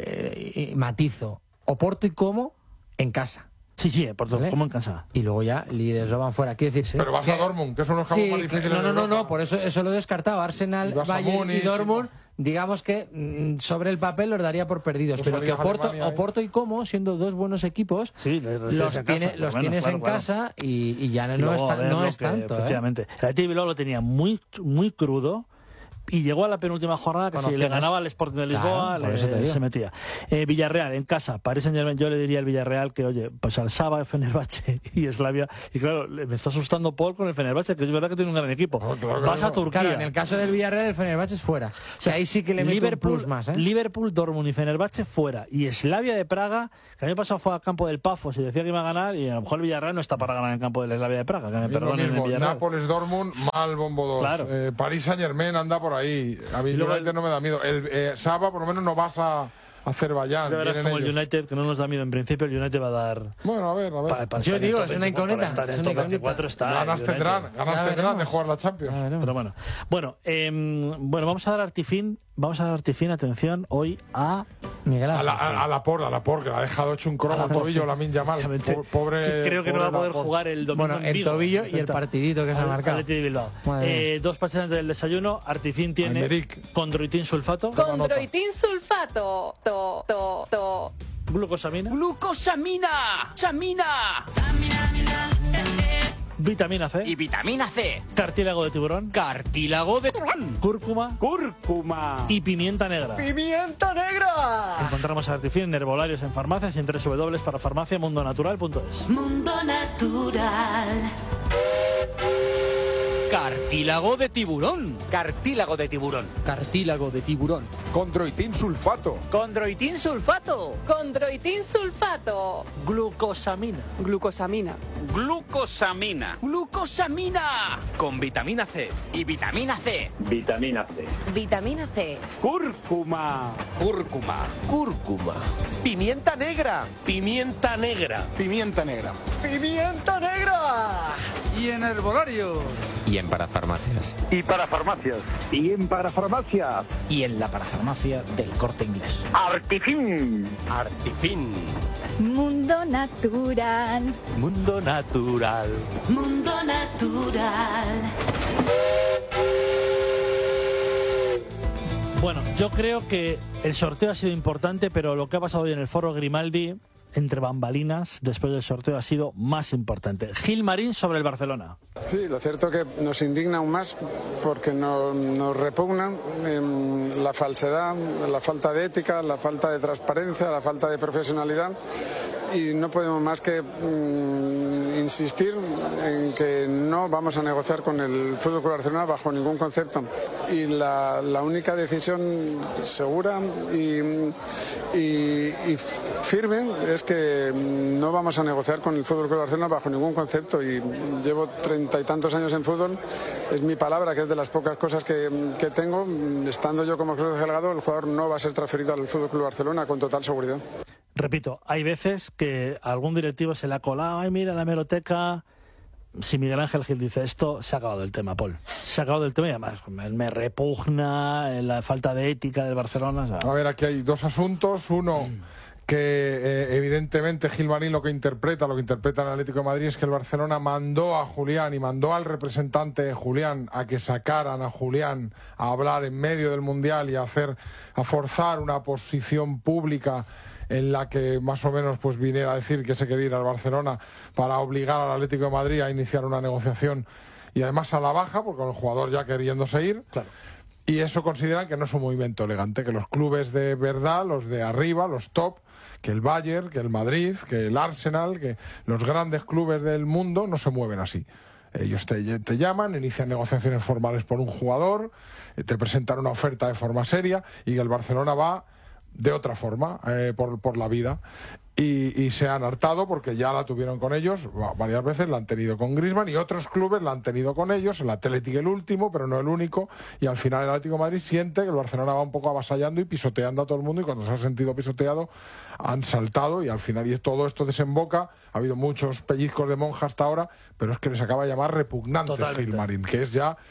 matizo Oporto y Como en casa. Sí, Oporto, ¿vale? Como en casa. Y luego ya líderes lo van fuera. Quiero decirse. Pero vas a Dortmund, que son los campos más difíciles. No, por eso lo he descartado. Arsenal, Bayern y Dortmund. Digamos que sobre el papel los daría por perdidos, pero que Oporto y Como, siendo 2 buenos equipos, los tienes en casa y ya no es tanto. Efectivamente. El Athletic Bilbao lo tenía muy, muy crudo, y llegó a la penúltima jornada que si le ganaba al Sporting de Lisboa, se metía. Villarreal en casa, Paris Saint-Germain, yo le diría al Villarreal que, oye, pues al Saba, Fenerbahce y Slavia, y claro, me está asustando Paul con el Fenerbahce, que es verdad que tiene un gran equipo. Vas a Turquía. Claro, en el caso del Villarreal, el Fenerbahce es fuera. O sea, ahí sí que le mete un plus más, ¿eh? Liverpool, Dortmund y Fenerbahce fuera. Y Slavia de Praga, que el año pasado fue al campo del Pafos y decía que iba a ganar, y a lo mejor el Villarreal no está para ganar en el campo del Slavia de Praga, que me perdonen el Villarreal. Nápoles, Dortmund, mal bombo 2. Claro. París Saint-Germain anda por ahí. A mí United no me da miedo. El Saba, por lo menos, no vas a Azerbaiyán. De verdad, como el United, que no nos da miedo en principio, el United va a dar... Bueno, a ver. Yo digo, es una incógnita. Ganas tendrán de jugar la Champions. Pero bueno, vamos a dar artifín, atención, hoy a... Miguel Ángel. A Laporte, que la ha dejado hecho un cromo al tobillo, Lamine Yamal. Pobre. Creo que no va a poder jugar el domingo. Bueno, el tobillo y el partidito que se ha marcado. Atleti de Bilbao. Dos pacientes del desayuno. Artifín tiene condroitin sulfato. Condroitin sulfato. Glucosamina. ¡Samina! Vitamina C. Y vitamina C. Cartílago de tiburón. Cartílago de tiburón. Cúrcuma. Y pimienta negra. ¡Pimienta negra! Encontramos Artifín en herbolarios, en farmacias y en www.parafarmaciamundonatural.es. Mundo Natural. Cartílago de tiburón. Cartílago de tiburón. Cartílago de tiburón. Condroitin sulfato. Condroitin sulfato. Condroitin sulfato. Glucosamina. Glucosamina. Glucosamina. Glucosamina. Con vitamina C. Y vitamina C. Vitamina C. Vitamina C. Cúrcuma. Pimienta negra. Pimienta negra. Pimienta negra. Pimienta negra. Y en herbolario. Y en parafarmacias. Y para farmacias. Y en parafarmacias. Y en la parafarmacia del Corte Inglés. Artifín. Mundo Natural. Mundo Natural. Mundo Natural. Bueno, yo creo que el sorteo ha sido importante, pero lo que ha pasado hoy en el Foro Grimaldi, entre bambalinas, después del sorteo, ha sido más importante. Gil Marín sobre el Barcelona. Sí, lo cierto es que nos indigna aún más porque nos repugna la falsedad, la falta de ética, la falta de transparencia, la falta de profesionalidad, y no podemos más que insistir en que no vamos a negociar con el Fútbol Club Barcelona bajo ningún concepto, y la única decisión segura y firme es que no vamos a negociar con el Fútbol Club Barcelona bajo ningún concepto, y llevo 30 y tantos años en fútbol, es mi palabra, que es de las pocas cosas que tengo. Estando yo como club delegado, el jugador no va a ser transferido al Fútbol Club Barcelona con total seguridad. Repito, hay veces que a algún directivo se le ha colado, ay, mira la hemeroteca. Si Miguel Ángel Gil dice esto, se ha acabado el tema, Paul. Se ha acabado el tema, y además me repugna la falta de ética del Barcelona. O sea. A ver, aquí hay dos asuntos. Uno, que evidentemente Gil Marín lo que interpreta en el Atlético de Madrid es que el Barcelona mandó a Julián y mandó al representante de Julián a que sacaran a Julián a hablar en medio del Mundial y a forzar una posición pública en la que más o menos pues viniera a decir que se quería ir al Barcelona para obligar al Atlético de Madrid a iniciar una negociación, y además a la baja, porque el jugador ya queriéndose ir. Claro. Y eso consideran que no es un movimiento elegante, que los clubes de verdad, los de arriba, los top, que el Bayern, que el Madrid, que el Arsenal, que los grandes clubes del mundo no se mueven así. Ellos te llaman, inician negociaciones formales por un jugador, te presentan una oferta de forma seria, y el Barcelona va de otra forma, por la vida, y se han hartado porque ya la tuvieron con ellos varias veces, la han tenido con Griezmann, y otros clubes la han tenido con ellos, el Atlético el último, pero no el único, y al final el Atlético de Madrid siente que el Barcelona va un poco avasallando y pisoteando a todo el mundo, y cuando se ha sentido pisoteado han saltado, y al final todo esto desemboca. Ha habido muchos pellizcos de monja hasta ahora, pero es que les acaba de llamar repugnantes Gil Marín, que es ya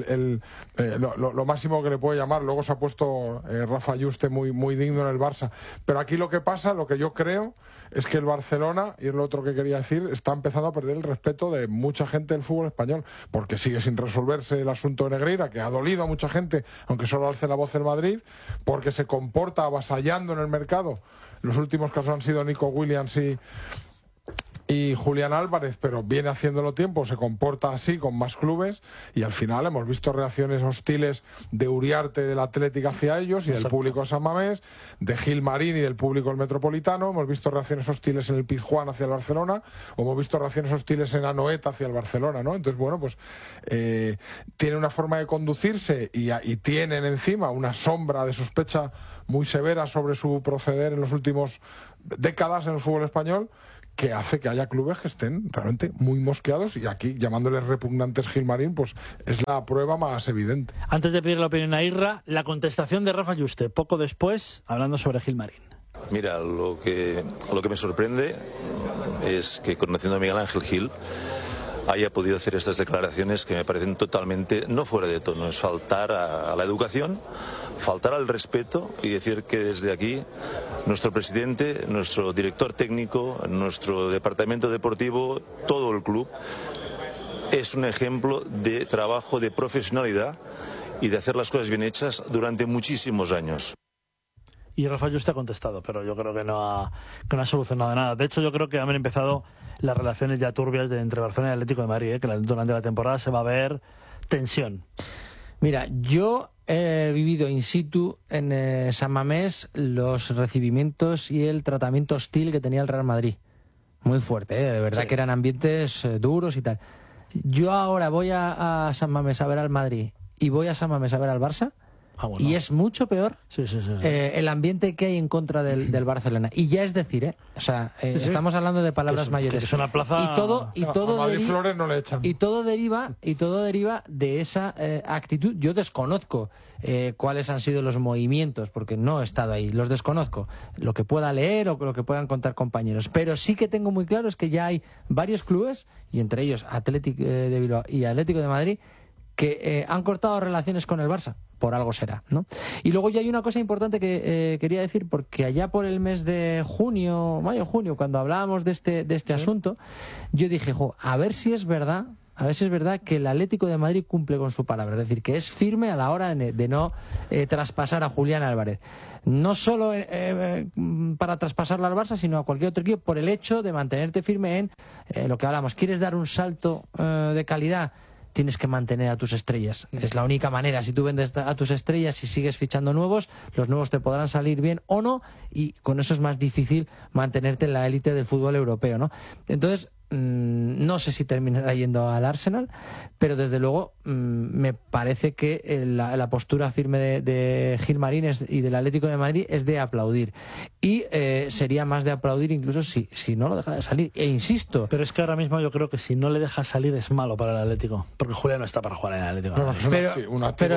lo máximo que le puede llamar. Luego se ha puesto Rafa Ayuste muy digno en el Barça, pero aquí lo que pasa, lo que yo creo, es que el Barcelona, y es lo otro que quería decir, está empezando a perder el respeto de mucha gente del fútbol español, porque sigue sin resolverse el asunto de Negreira, que ha dolido a mucha gente, aunque solo alce la voz en Madrid, porque se comporta avasallando en el mercado. Los últimos casos han sido Nico Williams y Julián Álvarez, pero viene haciéndolo tiempo, se comporta así con más clubes y al final hemos visto reacciones hostiles de Uriarte del Atlético hacia ellos y del público de San Mamés, de Gilmarín y del público del Metropolitano, hemos visto reacciones hostiles en el Pizjuán hacia el Barcelona, o hemos visto reacciones hostiles en Anoeta hacia el Barcelona, ¿no? Entonces, bueno, pues tiene una forma de conducirse y tienen encima una sombra de sospecha muy severa sobre su proceder en los últimos décadas en el fútbol español, que hace que haya clubes que estén realmente muy mosqueados, y aquí, llamándoles repugnantes Gilmarín, pues es la prueba más evidente. Antes de pedir la opinión a Irra, la contestación de Rafa Yuste, poco después, hablando sobre Gilmarín. Mira, lo que me sorprende es que, conociendo a Miguel Ángel Gil, haya podido hacer estas declaraciones que me parecen totalmente no fuera de tono. Es faltar a la educación, faltar al respeto, y decir que desde aquí nuestro presidente, nuestro director técnico, nuestro departamento deportivo, todo el club, es un ejemplo de trabajo, de profesionalidad y de hacer las cosas bien hechas durante muchísimos años. Y Rafa Yuste ha contestado, pero yo creo que no ha solucionado nada. De hecho, yo creo que han empezado las relaciones ya turbias entre Barcelona y Atlético de Madrid, que durante la temporada se va a ver tensión. Mira, yo he vivido in situ en San Mamés los recibimientos y el tratamiento hostil que tenía el Real Madrid. Muy fuerte, de verdad, sí, que eran ambientes duros y tal. Yo ahora voy a San Mamés a ver al Madrid y voy a San Mamés a ver al Barça. Bueno. Y es mucho peor el ambiente que hay en contra del Barcelona. Y ya es decir, o sea, estamos hablando de palabras mayores. Es una plaza... Y todo Flores no le echan. Y todo deriva de esa actitud. Yo desconozco cuáles han sido los movimientos, porque no he estado ahí, los desconozco. Lo que pueda leer o lo que puedan contar compañeros. Pero sí que tengo muy claro es que ya hay varios clubes, y entre ellos Atlético de Bilbao y Atlético de Madrid, que han cortado relaciones con el Barça. Por algo será, ¿no? Y luego ya hay una cosa importante que quería decir, porque allá por el mes de mayo-junio, cuando hablábamos de este asunto, yo dije, a ver si es verdad que el Atlético de Madrid cumple con su palabra, es decir, que es firme a la hora de no traspasar a Julián Álvarez. No solo para traspasarlo al Barça, sino a cualquier otro equipo, por el hecho de mantenerte firme en lo que hablamos. ¿Quieres dar un salto de calidad? Tienes que mantener a tus estrellas. Es la única manera. Si tú vendes a tus estrellas y sigues fichando nuevos, los nuevos te podrán salir bien o no, y con eso es más difícil mantenerte en la élite del fútbol europeo, ¿no? Entonces, no sé si terminará yendo al Arsenal, pero desde luego me parece que la postura firme de Gilmarín y del Atlético de Madrid es de aplaudir, y sería más de aplaudir incluso si no lo deja de salir, e insisto. Pero es que ahora mismo yo creo que si no le deja salir es malo para el Atlético, porque Julián no está para jugar en el Atlético. Pero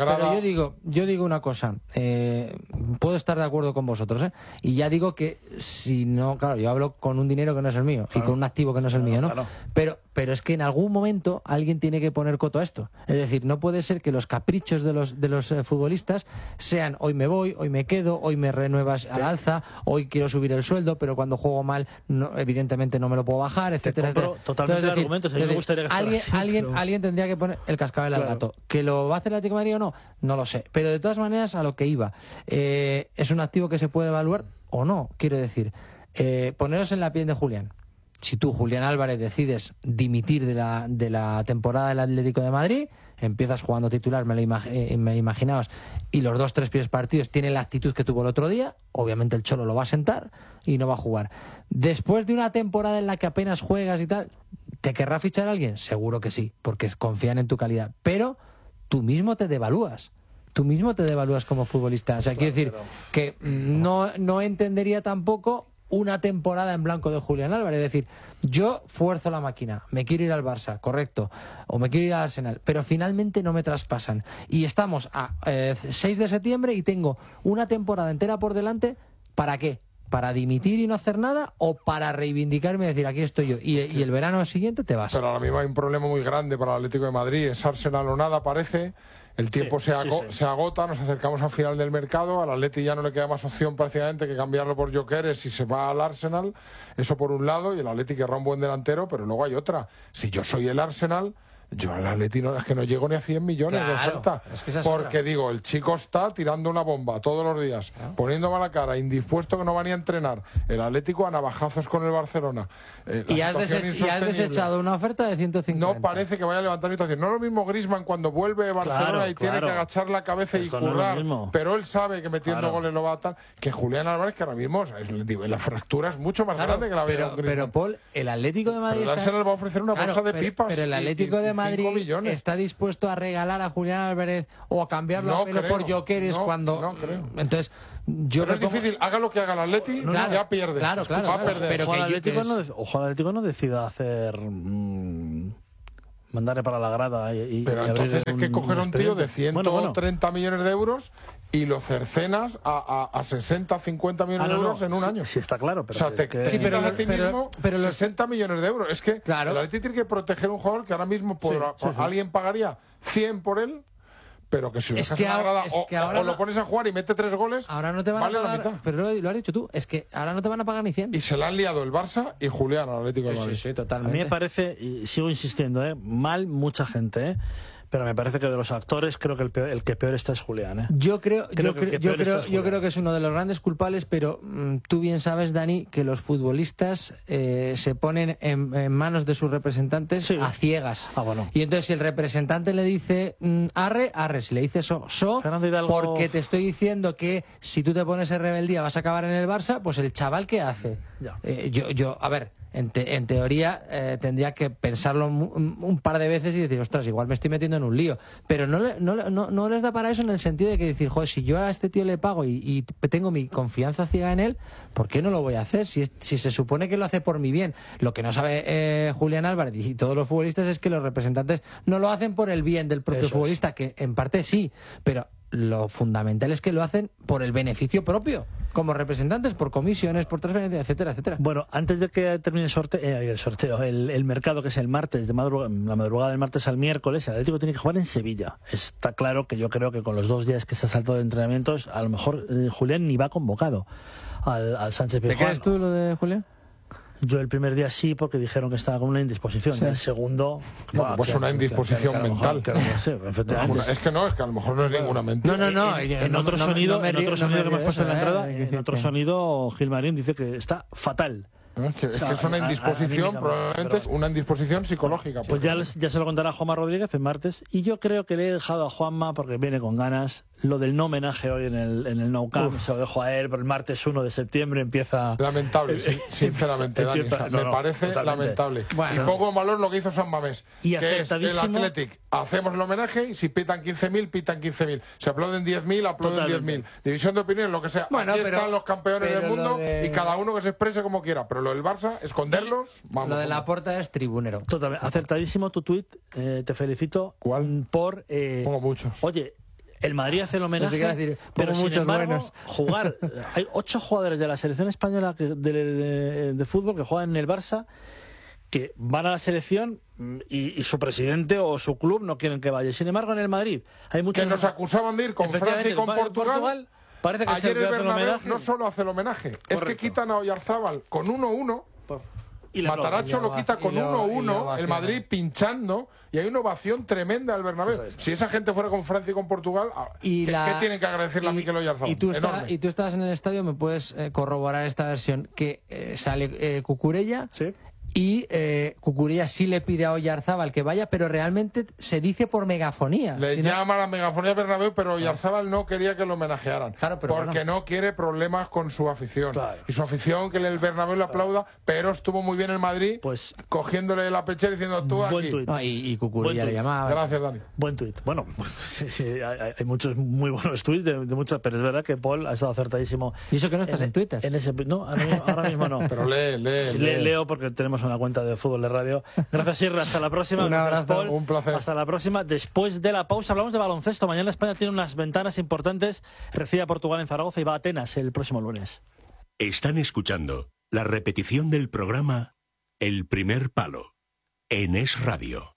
yo digo una cosa, puedo estar de acuerdo con vosotros, y ya digo que si no, claro, yo hablo con un dinero que no es el mío, y con un activo que no es el mío, ¿no? Claro. Pero es que en algún momento alguien tiene que poner coto a esto. Es decir, no puede ser que los caprichos de los futbolistas sean hoy me voy, hoy me quedo, hoy me renuevas al alza, hoy quiero subir el sueldo, pero cuando juego mal evidentemente no me lo puedo bajar, etcétera, etcétera. Totalmente de argumentos. Me gustaría que alguien tendría que poner el cascabel al gato. ¿Que lo va a hacer el Atlético de Madrid o no? No lo sé. Pero de todas maneras, a lo que iba, ¿es un activo que se puede evaluar o no? Quiero decir, poneros en la piel de Julián. Si tú, Julián Álvarez, decides dimitir de la temporada del Atlético de Madrid, empiezas jugando titular, me imaginabas, y los 2-3 primeros partidos tiene la actitud que tuvo el otro día, obviamente el Cholo lo va a sentar y no va a jugar. Después de una temporada en la que apenas juegas y tal, ¿te querrá fichar a alguien? Seguro que sí, porque confían en tu calidad, pero tú mismo te devalúas. Tú mismo te devalúas como futbolista. O sea, quiero decir que no entendería tampoco una temporada en blanco de Julián Álvarez. Es decir, yo fuerzo la máquina, me quiero ir al Barça, correcto, o me quiero ir al Arsenal, pero finalmente no me traspasan. Y estamos a 6 de septiembre y tengo una temporada entera por delante. ¿Para qué? ¿Para dimitir y no hacer nada, o para reivindicarme y decir aquí estoy yo? Y el verano siguiente te vas. Pero ahora mismo hay un problema muy grande para el Atlético de Madrid. Es Arsenal o nada, parece. El tiempo se agota, nos acercamos al final del mercado, al Atleti ya no le queda más opción prácticamente que cambiarlo por Jokeres si se va al Arsenal, eso por un lado, y el Atleti querrá un buen delantero, pero luego hay otra. Si yo soy el Arsenal, Yo al Atleti es que no llego ni a 100 millones de Claro, oferta. es que esa es porque otra. digo, el chico está tirando una bomba todos los días, poniendo mala cara, indispuesto que no va ni a entrenar. El Atlético a navajazos con el Barcelona. Y has desechado una oferta de 150. No parece que vaya a levantar situación. No es lo mismo Griezmann cuando vuelve de Barcelona y tiene que agachar la cabeza y Esto no es lo currar. mismo. Pero él sabe que metiendo Claro. goles lo va a tal. Que Julián Álvarez, que ahora mismo la fractura es mucho más grande que la de Griezmann. pero Paul, el Atlético de Madrid Pero el Arsenal va a ofrecer una bolsa de pipas. Pero el Atlético de Madrid 5 millones. está dispuesto a regalar a Julián Álvarez o a cambiarlo No a Melo creo, por Jokeres no, cuando... no creo. Entonces, yo Pero es difícil, haga lo que haga el Atleti, ya pierde. Claro, va a perder. pero Ojo, que el Atlético es- ojo, el Atlético no decida hacer... mandarle para la grada y Pero y entonces abrir es que coger a un tío de expediente. 130 millones de euros y lo cercenas a 60, 50 millones de euros en un año. Sí, está claro. Pero O sea, te quitas a ti mismo 60 millones de euros. Es que el Atleti tiene que proteger a un jugador que ahora mismo alguien pagaría 100 por él, pero que si lo Es dejas que en la ahora- grada es o, que ahora o lo no- pones a jugar y mete 3 goles, Ahora no te van vale a la pagar, mitad. pero lo has dicho tú, es que ahora no te van a pagar ni 100. Y se la han liado el Barça y Julián al Atlético de Madrid. Sí, A totalmente. mí me parece, y sigo insistiendo, mal mucha gente, pero me parece que de los actores creo que el que peor está es Julián. Yo creo que es uno de los grandes culpables, pero tú bien sabes, Dani, que los futbolistas se ponen en manos de sus representantes a ciegas. Bueno. Y entonces si el representante le dice arre, arre. Si le dice so, Hidalgo- porque te estoy diciendo que si tú te pones en rebeldía vas a acabar en el Barça, pues el chaval, ¿qué hace? Ya. A ver, en teoría tendría que pensarlo un par de veces y decir, ostras, igual me estoy metiendo en un lío. Pero no les da para eso, en el sentido de que decir, joder, si yo a este tío le pago y tengo mi confianza ciega en él, ¿por qué no lo voy a hacer? Si se supone que lo hace por mi bien. Lo que no sabe Julián Álvarez y todos los futbolistas es que los representantes no lo hacen por el bien del propio Eso es. futbolista, que en parte sí, pero lo fundamental es que lo hacen por el beneficio propio, como representantes, por comisiones, por transferencias, etcétera, etcétera. Bueno, antes de que termine el mercado, que es el martes, la madrugada del martes al miércoles, el Atlético tiene que jugar en Sevilla. Está claro que yo creo que con los 2 días que se ha saltado de entrenamientos, a lo mejor Julián ni va convocado al Sánchez ¿Te Pizjuán. crees tú lo de Julián? Yo el primer día sí, porque dijeron que estaba con una indisposición. Sí. El segundo... Bueno, pues una indisposición mental. Es que a lo mejor no es ninguna mentira. En otro sonido que hemos puesto en la entrada, Es decir, en otro sonido, Gilmarín dice que está fatal. Es que es una indisposición, probablemente es una indisposición psicológica. Pues ya se lo contará Juanma Rodríguez el martes. Y yo creo que le he dejado a Juanma, porque viene con ganas, lo del no homenaje hoy en el Nou Camp. Se lo dejo a él, pero el martes 1 de septiembre empieza... Lamentable, sinceramente, Dani. empieza- O sea, me parece totalmente. lamentable. Bueno. Y pongo en valor lo que hizo San Mamés, Y que es el acertadísimo. Athletic. Hacemos el homenaje y si pitan 15.000, pitan 15.000. Se aplauden 10.000, aplauden Totalmente. 10.000. División de opinión, lo que sea. Bueno, Aquí pero- están los campeones pero del lo mundo de- y cada uno que se exprese como quiera. Pero lo del Barça, esconderlos, vamos. Lo de la porta es tribunero. Totalmente. Acertadísimo tu tuit. Te felicito. ¿Cuál? Por... Pongo muchos. Oye, el Madrid hace el homenaje, No sé qué decir, pero pongo sin muchos embargo, buenos. jugar... Hay 8 jugadores de la selección española de fútbol que juegan en el Barça, que van a la selección y su presidente o su club no quieren que vaya. Sin embargo, en el Madrid hay muchos... Que nos acusaban de ir con Francia y con Portugal. Parece que es Ayer el que el hace el Bernabéu homenaje. no solo hace el homenaje, es que quitan a Oyarzábal con 1-1. Y le Mataracho aplauden. lo quita con y la 1-1, ovación. el Madrid pinchando, y hay una ovación tremenda al Bernabéu. Si esa gente fuera con Francia y con Portugal, Y ¿qué tienen que agradecerle a Mikel Oyarzabal? Y tú Enorme. estabas en el estadio, me puedes corroborar esta versión, que sale Cucurella y Cucurella sí le pide a Oyarzábal que vaya, pero realmente se dice por megafonía. Le Si no- llama a la megafonía Bernabéu, pero Oyarzábal no quería que lo homenajearan. Claro, pero porque bueno. no quiere problemas con su afición. Y su afición, que el Bernabéu le aplauda, pero estuvo muy bien el Madrid, cogiéndole la pechera y diciendo tú Buen aquí. tuit. No, y Cucurella Buen le tuit. llamaba. Gracias, Dani. Buen tuit. Bueno, sí, hay muchos muy buenos tuits de muchas, pero es verdad que Paul ha estado acertadísimo. Y eso que no estás en Twitter. No, ahora mismo no. Pero lee. Leo porque tenemos una cuenta de Fútbol de Radio. Gracias, Sierra. Hasta la próxima. Un Gracias, abrazo. Paul. Un placer. Hasta la próxima. Después de la pausa hablamos de baloncesto. Mañana España tiene unas ventanas importantes. Recibe a Portugal en Zaragoza y va a Atenas el próximo lunes. Están escuchando la repetición del programa El Primer Palo en Es Radio.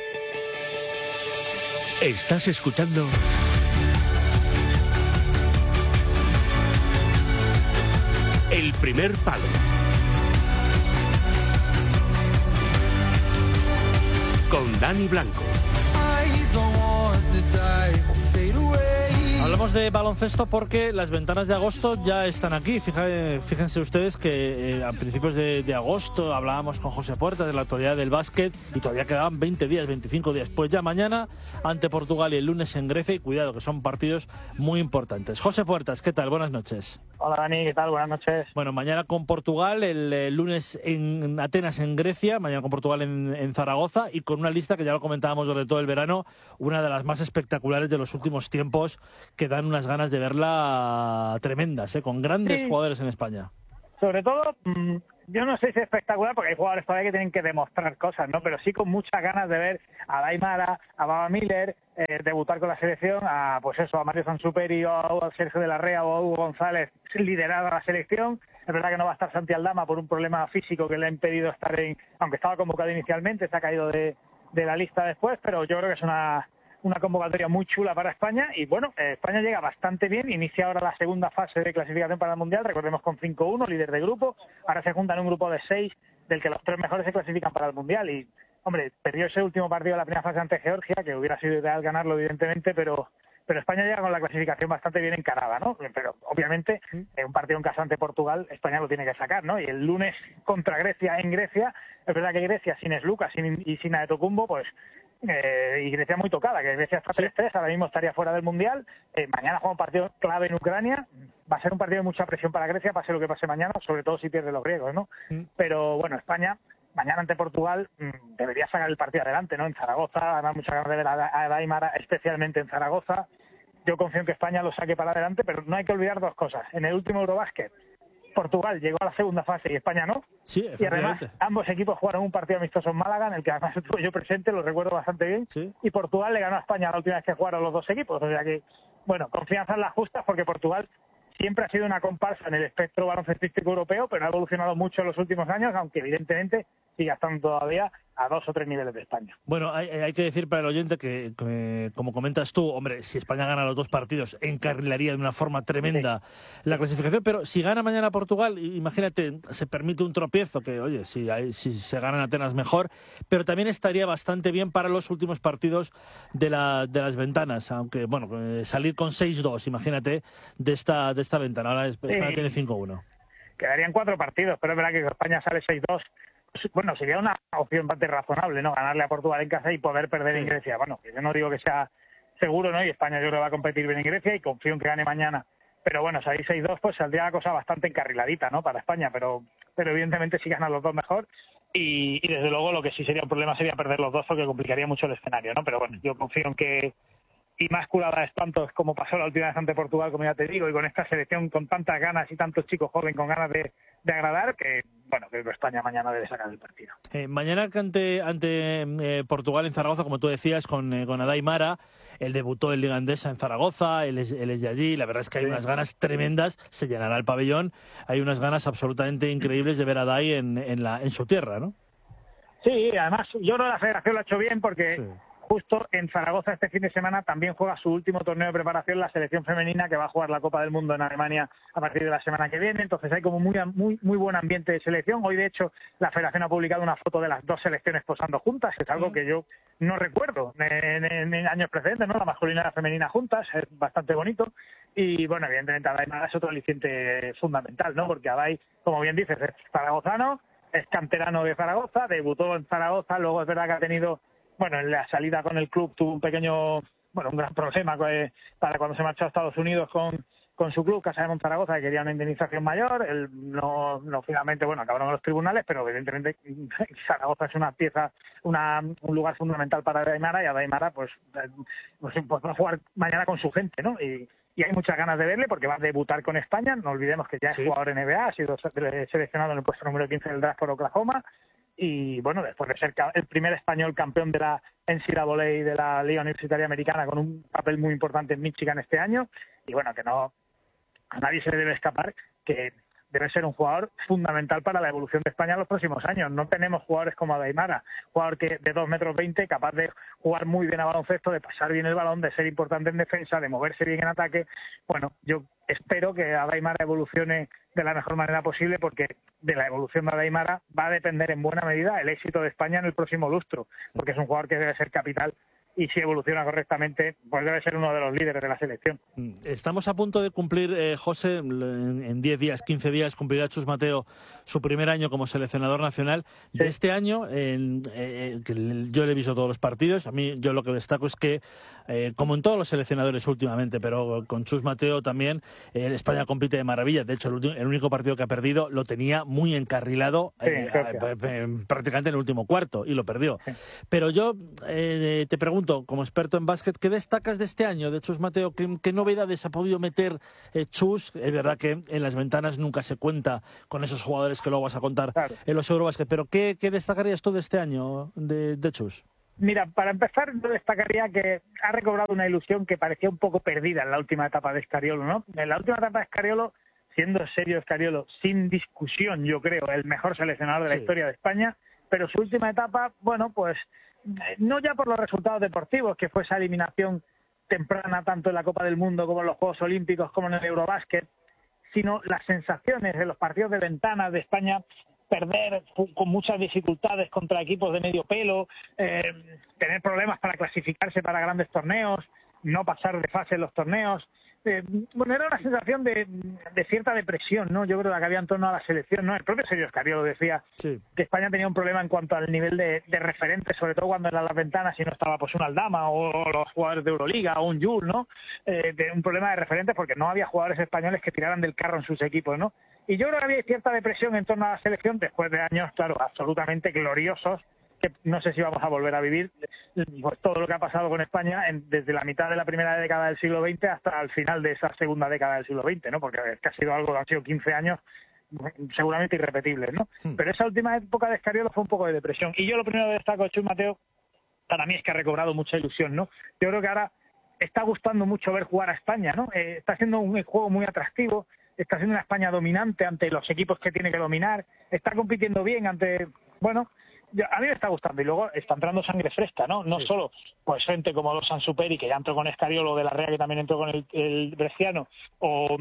Estás escuchando El Primer Palo con Dani Blanco. Hablamos de baloncesto porque las ventanas de agosto ya están aquí. Fíjense ustedes que a principios de agosto hablábamos con José Puertas de la actualidad del básquet y todavía quedaban 20 días, 25 días. Pues ya mañana ante Portugal y el lunes en Grecia, y cuidado que son partidos muy importantes. José Puertas, ¿qué tal? Buenas noches. Hola Dani, ¿qué tal? Buenas noches. Bueno, mañana con Portugal, el lunes en Atenas, en Grecia, mañana con Portugal en Zaragoza, y con una lista que ya lo comentábamos durante todo el verano, una de las más espectaculares de los últimos tiempos, que dan unas ganas de verla tremendas, con grandes jugadores en España. Sobre todo, yo no sé si es espectacular porque hay jugadores todavía que tienen que demostrar cosas, ¿no? Pero sí con muchas ganas de ver a Daimara, a Baba Miller, debutar con la selección, a Mario Sansuperi o a Sergio de la Rea o a Hugo González liderar a la selección. Es verdad que no va a estar Santi Aldama por un problema físico que le ha impedido estar aunque estaba convocado inicialmente, se ha caído de la lista después, pero yo creo que es una convocatoria muy chula para España. Y bueno, España llega bastante bien, inicia ahora la segunda fase de clasificación para el Mundial, recordemos con 5-1, líder de grupo, ahora se juntan un grupo de 6, del que los 3 mejores se clasifican para el Mundial. Y hombre, perdió ese último partido de la primera fase ante Georgia, que hubiera sido ideal ganarlo evidentemente, pero España llega con la clasificación bastante bien encarada, ¿no? Pero obviamente un partido en casa ante Portugal, España lo tiene que sacar, ¿no? Y el lunes contra Grecia en Grecia, es verdad que Grecia sin Sluka y sin Antetokounmpo, pues y Grecia muy tocada, que Grecia está 3-3, ahora mismo estaría fuera del Mundial. Mañana juega un partido clave en Ucrania, va a ser un partido de mucha presión para Grecia, pase lo que pase mañana, sobre todo si pierde los griegos, ¿no? Pero bueno, España mañana ante Portugal debería sacar el partido adelante, ¿no? En Zaragoza, además muchas ganas de ver a Daimara, especialmente en Zaragoza. Yo confío en que España lo saque para adelante, pero no hay que olvidar dos cosas. En el último Eurobásquet, Portugal llegó a la segunda fase y España no. Sí, y además ambos equipos jugaron un partido amistoso en Málaga, en el que además estuve yo presente, lo recuerdo bastante bien. Sí. Y Portugal le ganó a España la última vez que jugaron los dos equipos. O sea que, bueno, confianza en las justas, porque Portugal siempre ha sido una comparsa en el espectro baloncestístico europeo, pero ha evolucionado mucho en los últimos años, aunque evidentemente sigue estando todavía a 2 o 3 niveles de España. Bueno, hay que decir para el oyente que, como comentas tú, hombre, si España gana los 2 partidos, encarrilaría de una forma tremenda la clasificación, pero si gana mañana Portugal, imagínate, se permite un tropiezo, que oye, si se gana en Atenas mejor, pero también estaría bastante bien para los últimos partidos de las ventanas, aunque, bueno, salir con 6-2, imagínate, de esta ventana. Ahora España tiene 5-1. Quedarían 4 partidos, pero es verdad que España sale 6-2. Bueno, sería una opción bastante razonable, ¿no? Ganarle a Portugal en casa y poder perder en Grecia. Bueno, yo no digo que sea seguro, ¿no? Y España yo creo que va a competir bien en Grecia y confío en que gane mañana. Pero bueno, salir 6-2 pues saldría la cosa bastante encarriladita, ¿no? Para España, pero evidentemente si ganan los 2 mejor. Y desde luego lo que sí sería un problema sería perder los 2, porque complicaría mucho el escenario, ¿no? Pero bueno, yo confío en que inmaculada de espantos, como pasó la última vez ante Portugal, como ya te digo, y con esta selección con tantas ganas y tantos chicos jóvenes con ganas de agradar, que bueno, que España mañana debe sacar el partido. Mañana ante Portugal en Zaragoza, como tú decías, con Daimara, él debutó en Liga Endesa en Zaragoza, él es de allí, la verdad es que hay unas ganas tremendas, se llenará el pabellón, hay unas ganas absolutamente increíbles de ver a Dai en su tierra, ¿no? Sí, además yo creo que la federación lo ha hecho bien, porque justo en Zaragoza este fin de semana también juega su último torneo de preparación la selección femenina, que va a jugar la Copa del Mundo en Alemania a partir de la semana que viene. Entonces hay como muy buen ambiente de selección. Hoy, de hecho, la federación ha publicado una foto de las 2 selecciones posando juntas, que es algo que yo no recuerdo en años precedentes, ¿no? La masculina y la femenina juntas, es bastante bonito. Y bueno, evidentemente Adai Mara es otro aliciente fundamental, ¿no? Porque Adai, como bien dices, es zaragozano, es canterano de Zaragoza, debutó en Zaragoza, luego es verdad que ha tenido, bueno, en la salida con el club tuvo un gran problema para cuando se marchó a Estados Unidos con su club, Casa de Monzaragoza, que quería una indemnización mayor. Él no finalmente, acabaron en los tribunales, pero evidentemente Zaragoza es una pieza, un lugar fundamental para Daimara, y a Daimara pues va a jugar mañana con su gente, ¿no? Y hay muchas ganas de verle, porque va a debutar con España. No olvidemos que ya es jugador NBA, ha sido seleccionado en el puesto número 15 del draft por Oklahoma. Y bueno, después de ser el primer español campeón de la NCAA de la Liga Universitaria Americana, con un papel muy importante en Michigan este año. Y bueno, que no, a nadie se le debe escapar que debe ser un jugador fundamental para la evolución de España en los próximos años. No tenemos jugadores como Aymara, jugador que de 2,20 metros, capaz de jugar muy bien a baloncesto, de pasar bien el balón, de ser importante en defensa, de moverse bien en ataque. Bueno, yo espero que Aymara evolucione de la mejor manera posible, porque de la evolución de Aymara va a depender en buena medida el éxito de España en el próximo lustro, porque es un jugador que debe ser capital. Y si evoluciona correctamente, pues debe ser uno de los líderes de la selección. Estamos a punto de cumplir, José, en 10 días, 15 días, cumplirá Chus Mateo su primer año como seleccionador nacional. Sí. De este año, yo le he visto todos los partidos. A mí, yo lo que destaco es que, como en todos los seleccionadores últimamente, pero con Chus Mateo también, España compite de maravilla. De hecho, el único partido que ha perdido lo tenía muy encarrilado, prácticamente en el último cuarto, y lo perdió. Sí. Pero yo te pregunto, como experto en básquet, ¿qué destacas de este año de Chus Mateo? ¿Qué novedades ha podido meter Chus? Es verdad que en las ventanas nunca se cuenta con esos jugadores que luego vas a contar en los Eurobásquet, pero ¿qué destacarías tú de este año de Chus? Mira, para empezar, yo destacaría que ha recobrado una ilusión que parecía un poco perdida en la última etapa de Scariolo, ¿no? En la última etapa de Scariolo, siendo serio Scariolo, sin discusión, yo creo, el mejor seleccionador de la historia de España, pero su última etapa, bueno, pues no ya por los resultados deportivos, que fue esa eliminación temprana tanto en la Copa del Mundo como en los Juegos Olímpicos como en el Eurobásquet, sino las sensaciones de los partidos de ventana de España, perder con muchas dificultades contra equipos de medio pelo, tener problemas para clasificarse para grandes torneos, no pasar de fase en los torneos. Bueno, era una sensación de cierta depresión, ¿no? Yo creo que había en torno a la selección, ¿no? El propio Sergio Scariolo decía que España tenía un problema en cuanto al nivel de referentes, sobre todo cuando eran las ventanas y no estaba pues un Aldama o los jugadores de Euroliga o un Jules, ¿no? Un problema de referentes porque no había jugadores españoles que tiraran del carro en sus equipos, ¿no? Y yo creo que había cierta depresión en torno a la selección después de años, claro, absolutamente gloriosos, que no sé si vamos a volver a vivir, pues todo lo que ha pasado con España desde la mitad de la primera década del siglo XX hasta el final de esa segunda década del siglo XX, ¿no? Porque es que ha sido 15 años seguramente irrepetibles, ¿no? Pero esa última época de Scariolo fue un poco de depresión. Y yo lo primero que destaco de Chus Mateo, para mí, es que ha recobrado mucha ilusión, ¿no? Yo creo que ahora está gustando mucho ver jugar a España, ¿no? Está haciendo un juego muy atractivo, está siendo una España dominante ante los equipos que tiene que dominar, está compitiendo bien ante, bueno, a mí me está gustando. Y luego está entrando sangre fresca, ¿no? No solo pues gente como los Sansuperi, que ya entró con Scariolo, de la Rea, que también entró con el Bresciano, o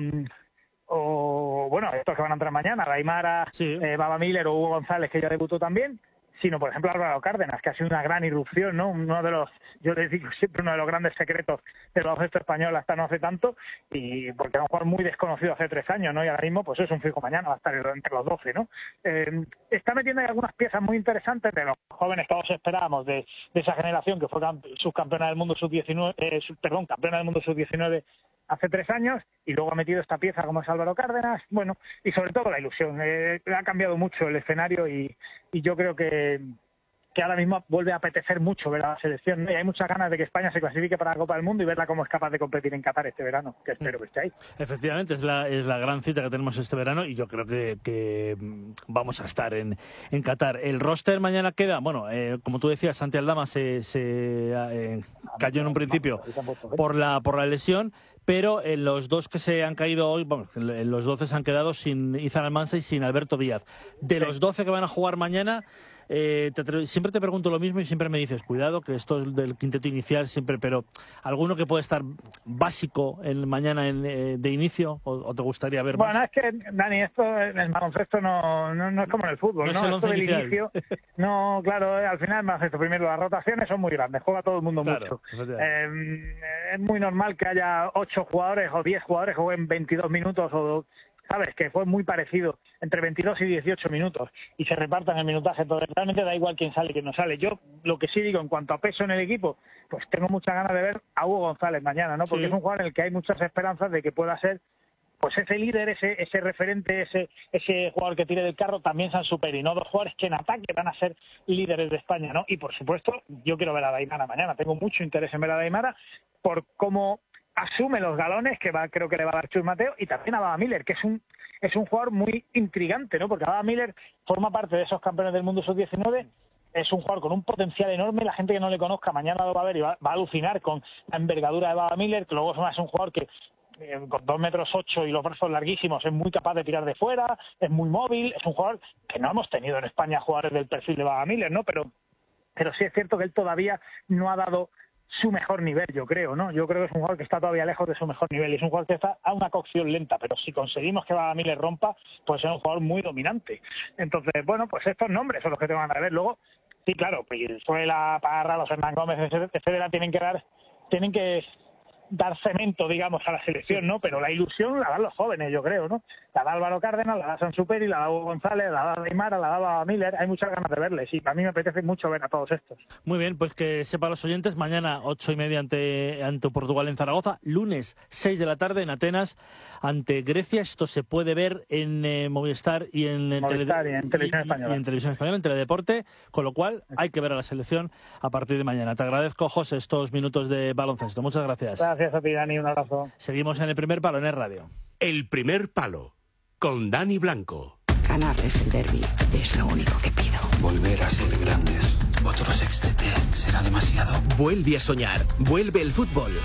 bueno, estos que van a entrar mañana, Aymara, Baba Miller o Hugo González, que ya debutó también, sino por ejemplo Álvaro Cárdenas, que ha sido una gran irrupción, ¿no? Uno de los, yo les digo siempre, uno de los grandes secretos del baloncesto español hasta no hace tanto, y porque era un jugador muy desconocido hace 3 años, ¿no? Y ahora mismo pues es un fijo mañana, va a estar entre los 12, ¿no? Está metiendo ahí algunas piezas muy interesantes de los jóvenes que todos esperábamos de esa generación que fue subcampeona del mundo sub-19, campeona del mundo sub-19 hace 3 años, y luego ha metido esta pieza como es Álvaro Cárdenas, bueno, y sobre todo la ilusión. Ha cambiado mucho el escenario y yo creo que ahora mismo vuelve a apetecer mucho ver a la selección, ¿no? Y hay muchas ganas de que España se clasifique para la Copa del Mundo y verla cómo es capaz de competir en Qatar este verano, que espero que esté ahí. Efectivamente, es la gran cita que tenemos este verano y yo creo que vamos a estar en Qatar. El roster mañana queda, bueno, como tú decías, Santi Aldama se cayó en un principio por la lesión, pero los dos que se han caído hoy, bueno, los 12 se han quedado sin Izan Almansa y sin Alberto Díaz. De los 12 que van a jugar mañana, siempre te pregunto lo mismo y siempre me dices, cuidado, que esto es del quinteto inicial siempre, pero ¿alguno que puede estar básico mañana de inicio o te gustaría ver más? Bueno, es que, Dani, esto en el baloncesto no es como en el fútbol, ¿no? Esto del inicio, no, claro, al final el baloncesto, primero, las rotaciones son muy grandes, juega todo el mundo mucho. Es muy normal que haya 8 jugadores o 10 jugadores que jueguen 22 minutos o ¿sabes? Que fue muy parecido, entre 22 y 18 minutos, y se repartan el minutaje. Entonces, realmente da igual quién sale y quién no sale. Yo, lo que sí digo, en cuanto a peso en el equipo, pues tengo muchas ganas de ver a Hugo González mañana, ¿no? Porque es un jugador en el que hay muchas esperanzas de que pueda ser pues ese líder, ese referente, ese jugador que tire del carro, también Sansuperi, ¿no? 2 jugadores que en ataque van a ser líderes de España, ¿no? Y, por supuesto, yo quiero ver a Aymara mañana. Tengo mucho interés en ver a Aymara por cómo asume los galones que creo que le va a dar Chus Mateo, y también a Baba Miller, que es un jugador muy intrigante, ¿no? Porque Baba Miller forma parte de esos campeones del mundo sub-19, es un jugador con un potencial enorme. La gente que no le conozca mañana lo va a ver y va a alucinar con la envergadura de Baba Miller, que luego es un jugador que con 2,8 metros y los brazos larguísimos, es muy capaz de tirar de fuera, es muy móvil, es un jugador que no hemos tenido en España jugadores del perfil de Baba Miller, ¿no? Pero sí es cierto que él todavía no ha dado su mejor nivel, yo creo, ¿no? Yo creo que es un jugador que está todavía lejos de su mejor nivel y es un jugador que está a una cocción lenta, pero si conseguimos que Baba Miller rompa, pues es un jugador muy dominante. Entonces, bueno, pues estos nombres son los que tengo que ver. Luego, sí, claro, Brizuela, Parra, los Hernán Gómez, etcétera, tienen que dar cemento, digamos, a la selección, ¿no? Pero la ilusión la dan los jóvenes, yo creo, ¿no? La da Álvaro Cárdenas, la da Sansuperi, la da Hugo González, la da Aymara, la da Baba Miller. Hay muchas ganas de verles y a mí me apetece mucho ver a todos estos. Muy bien, pues que sepan los oyentes, mañana 8:30 ante Portugal en Zaragoza, lunes 6 de la tarde en Atenas ante Grecia. Esto se puede ver en Movistar y en Televisión Española. Y en Televisión Española, en Teledeporte, con lo cual hay que ver a la selección a partir de mañana. Te agradezco, José, estos minutos de baloncesto. Muchas gracias. Gracias a ti, Dani, un abrazo. Seguimos en El Primer Palo, en Radio. El Primer Palo, con Dani Blanco. Ganarles el derbi es lo único que pido. Volver a ser grandes. Otro sextete será demasiado. Vuelve a soñar. Vuelve el fútbol.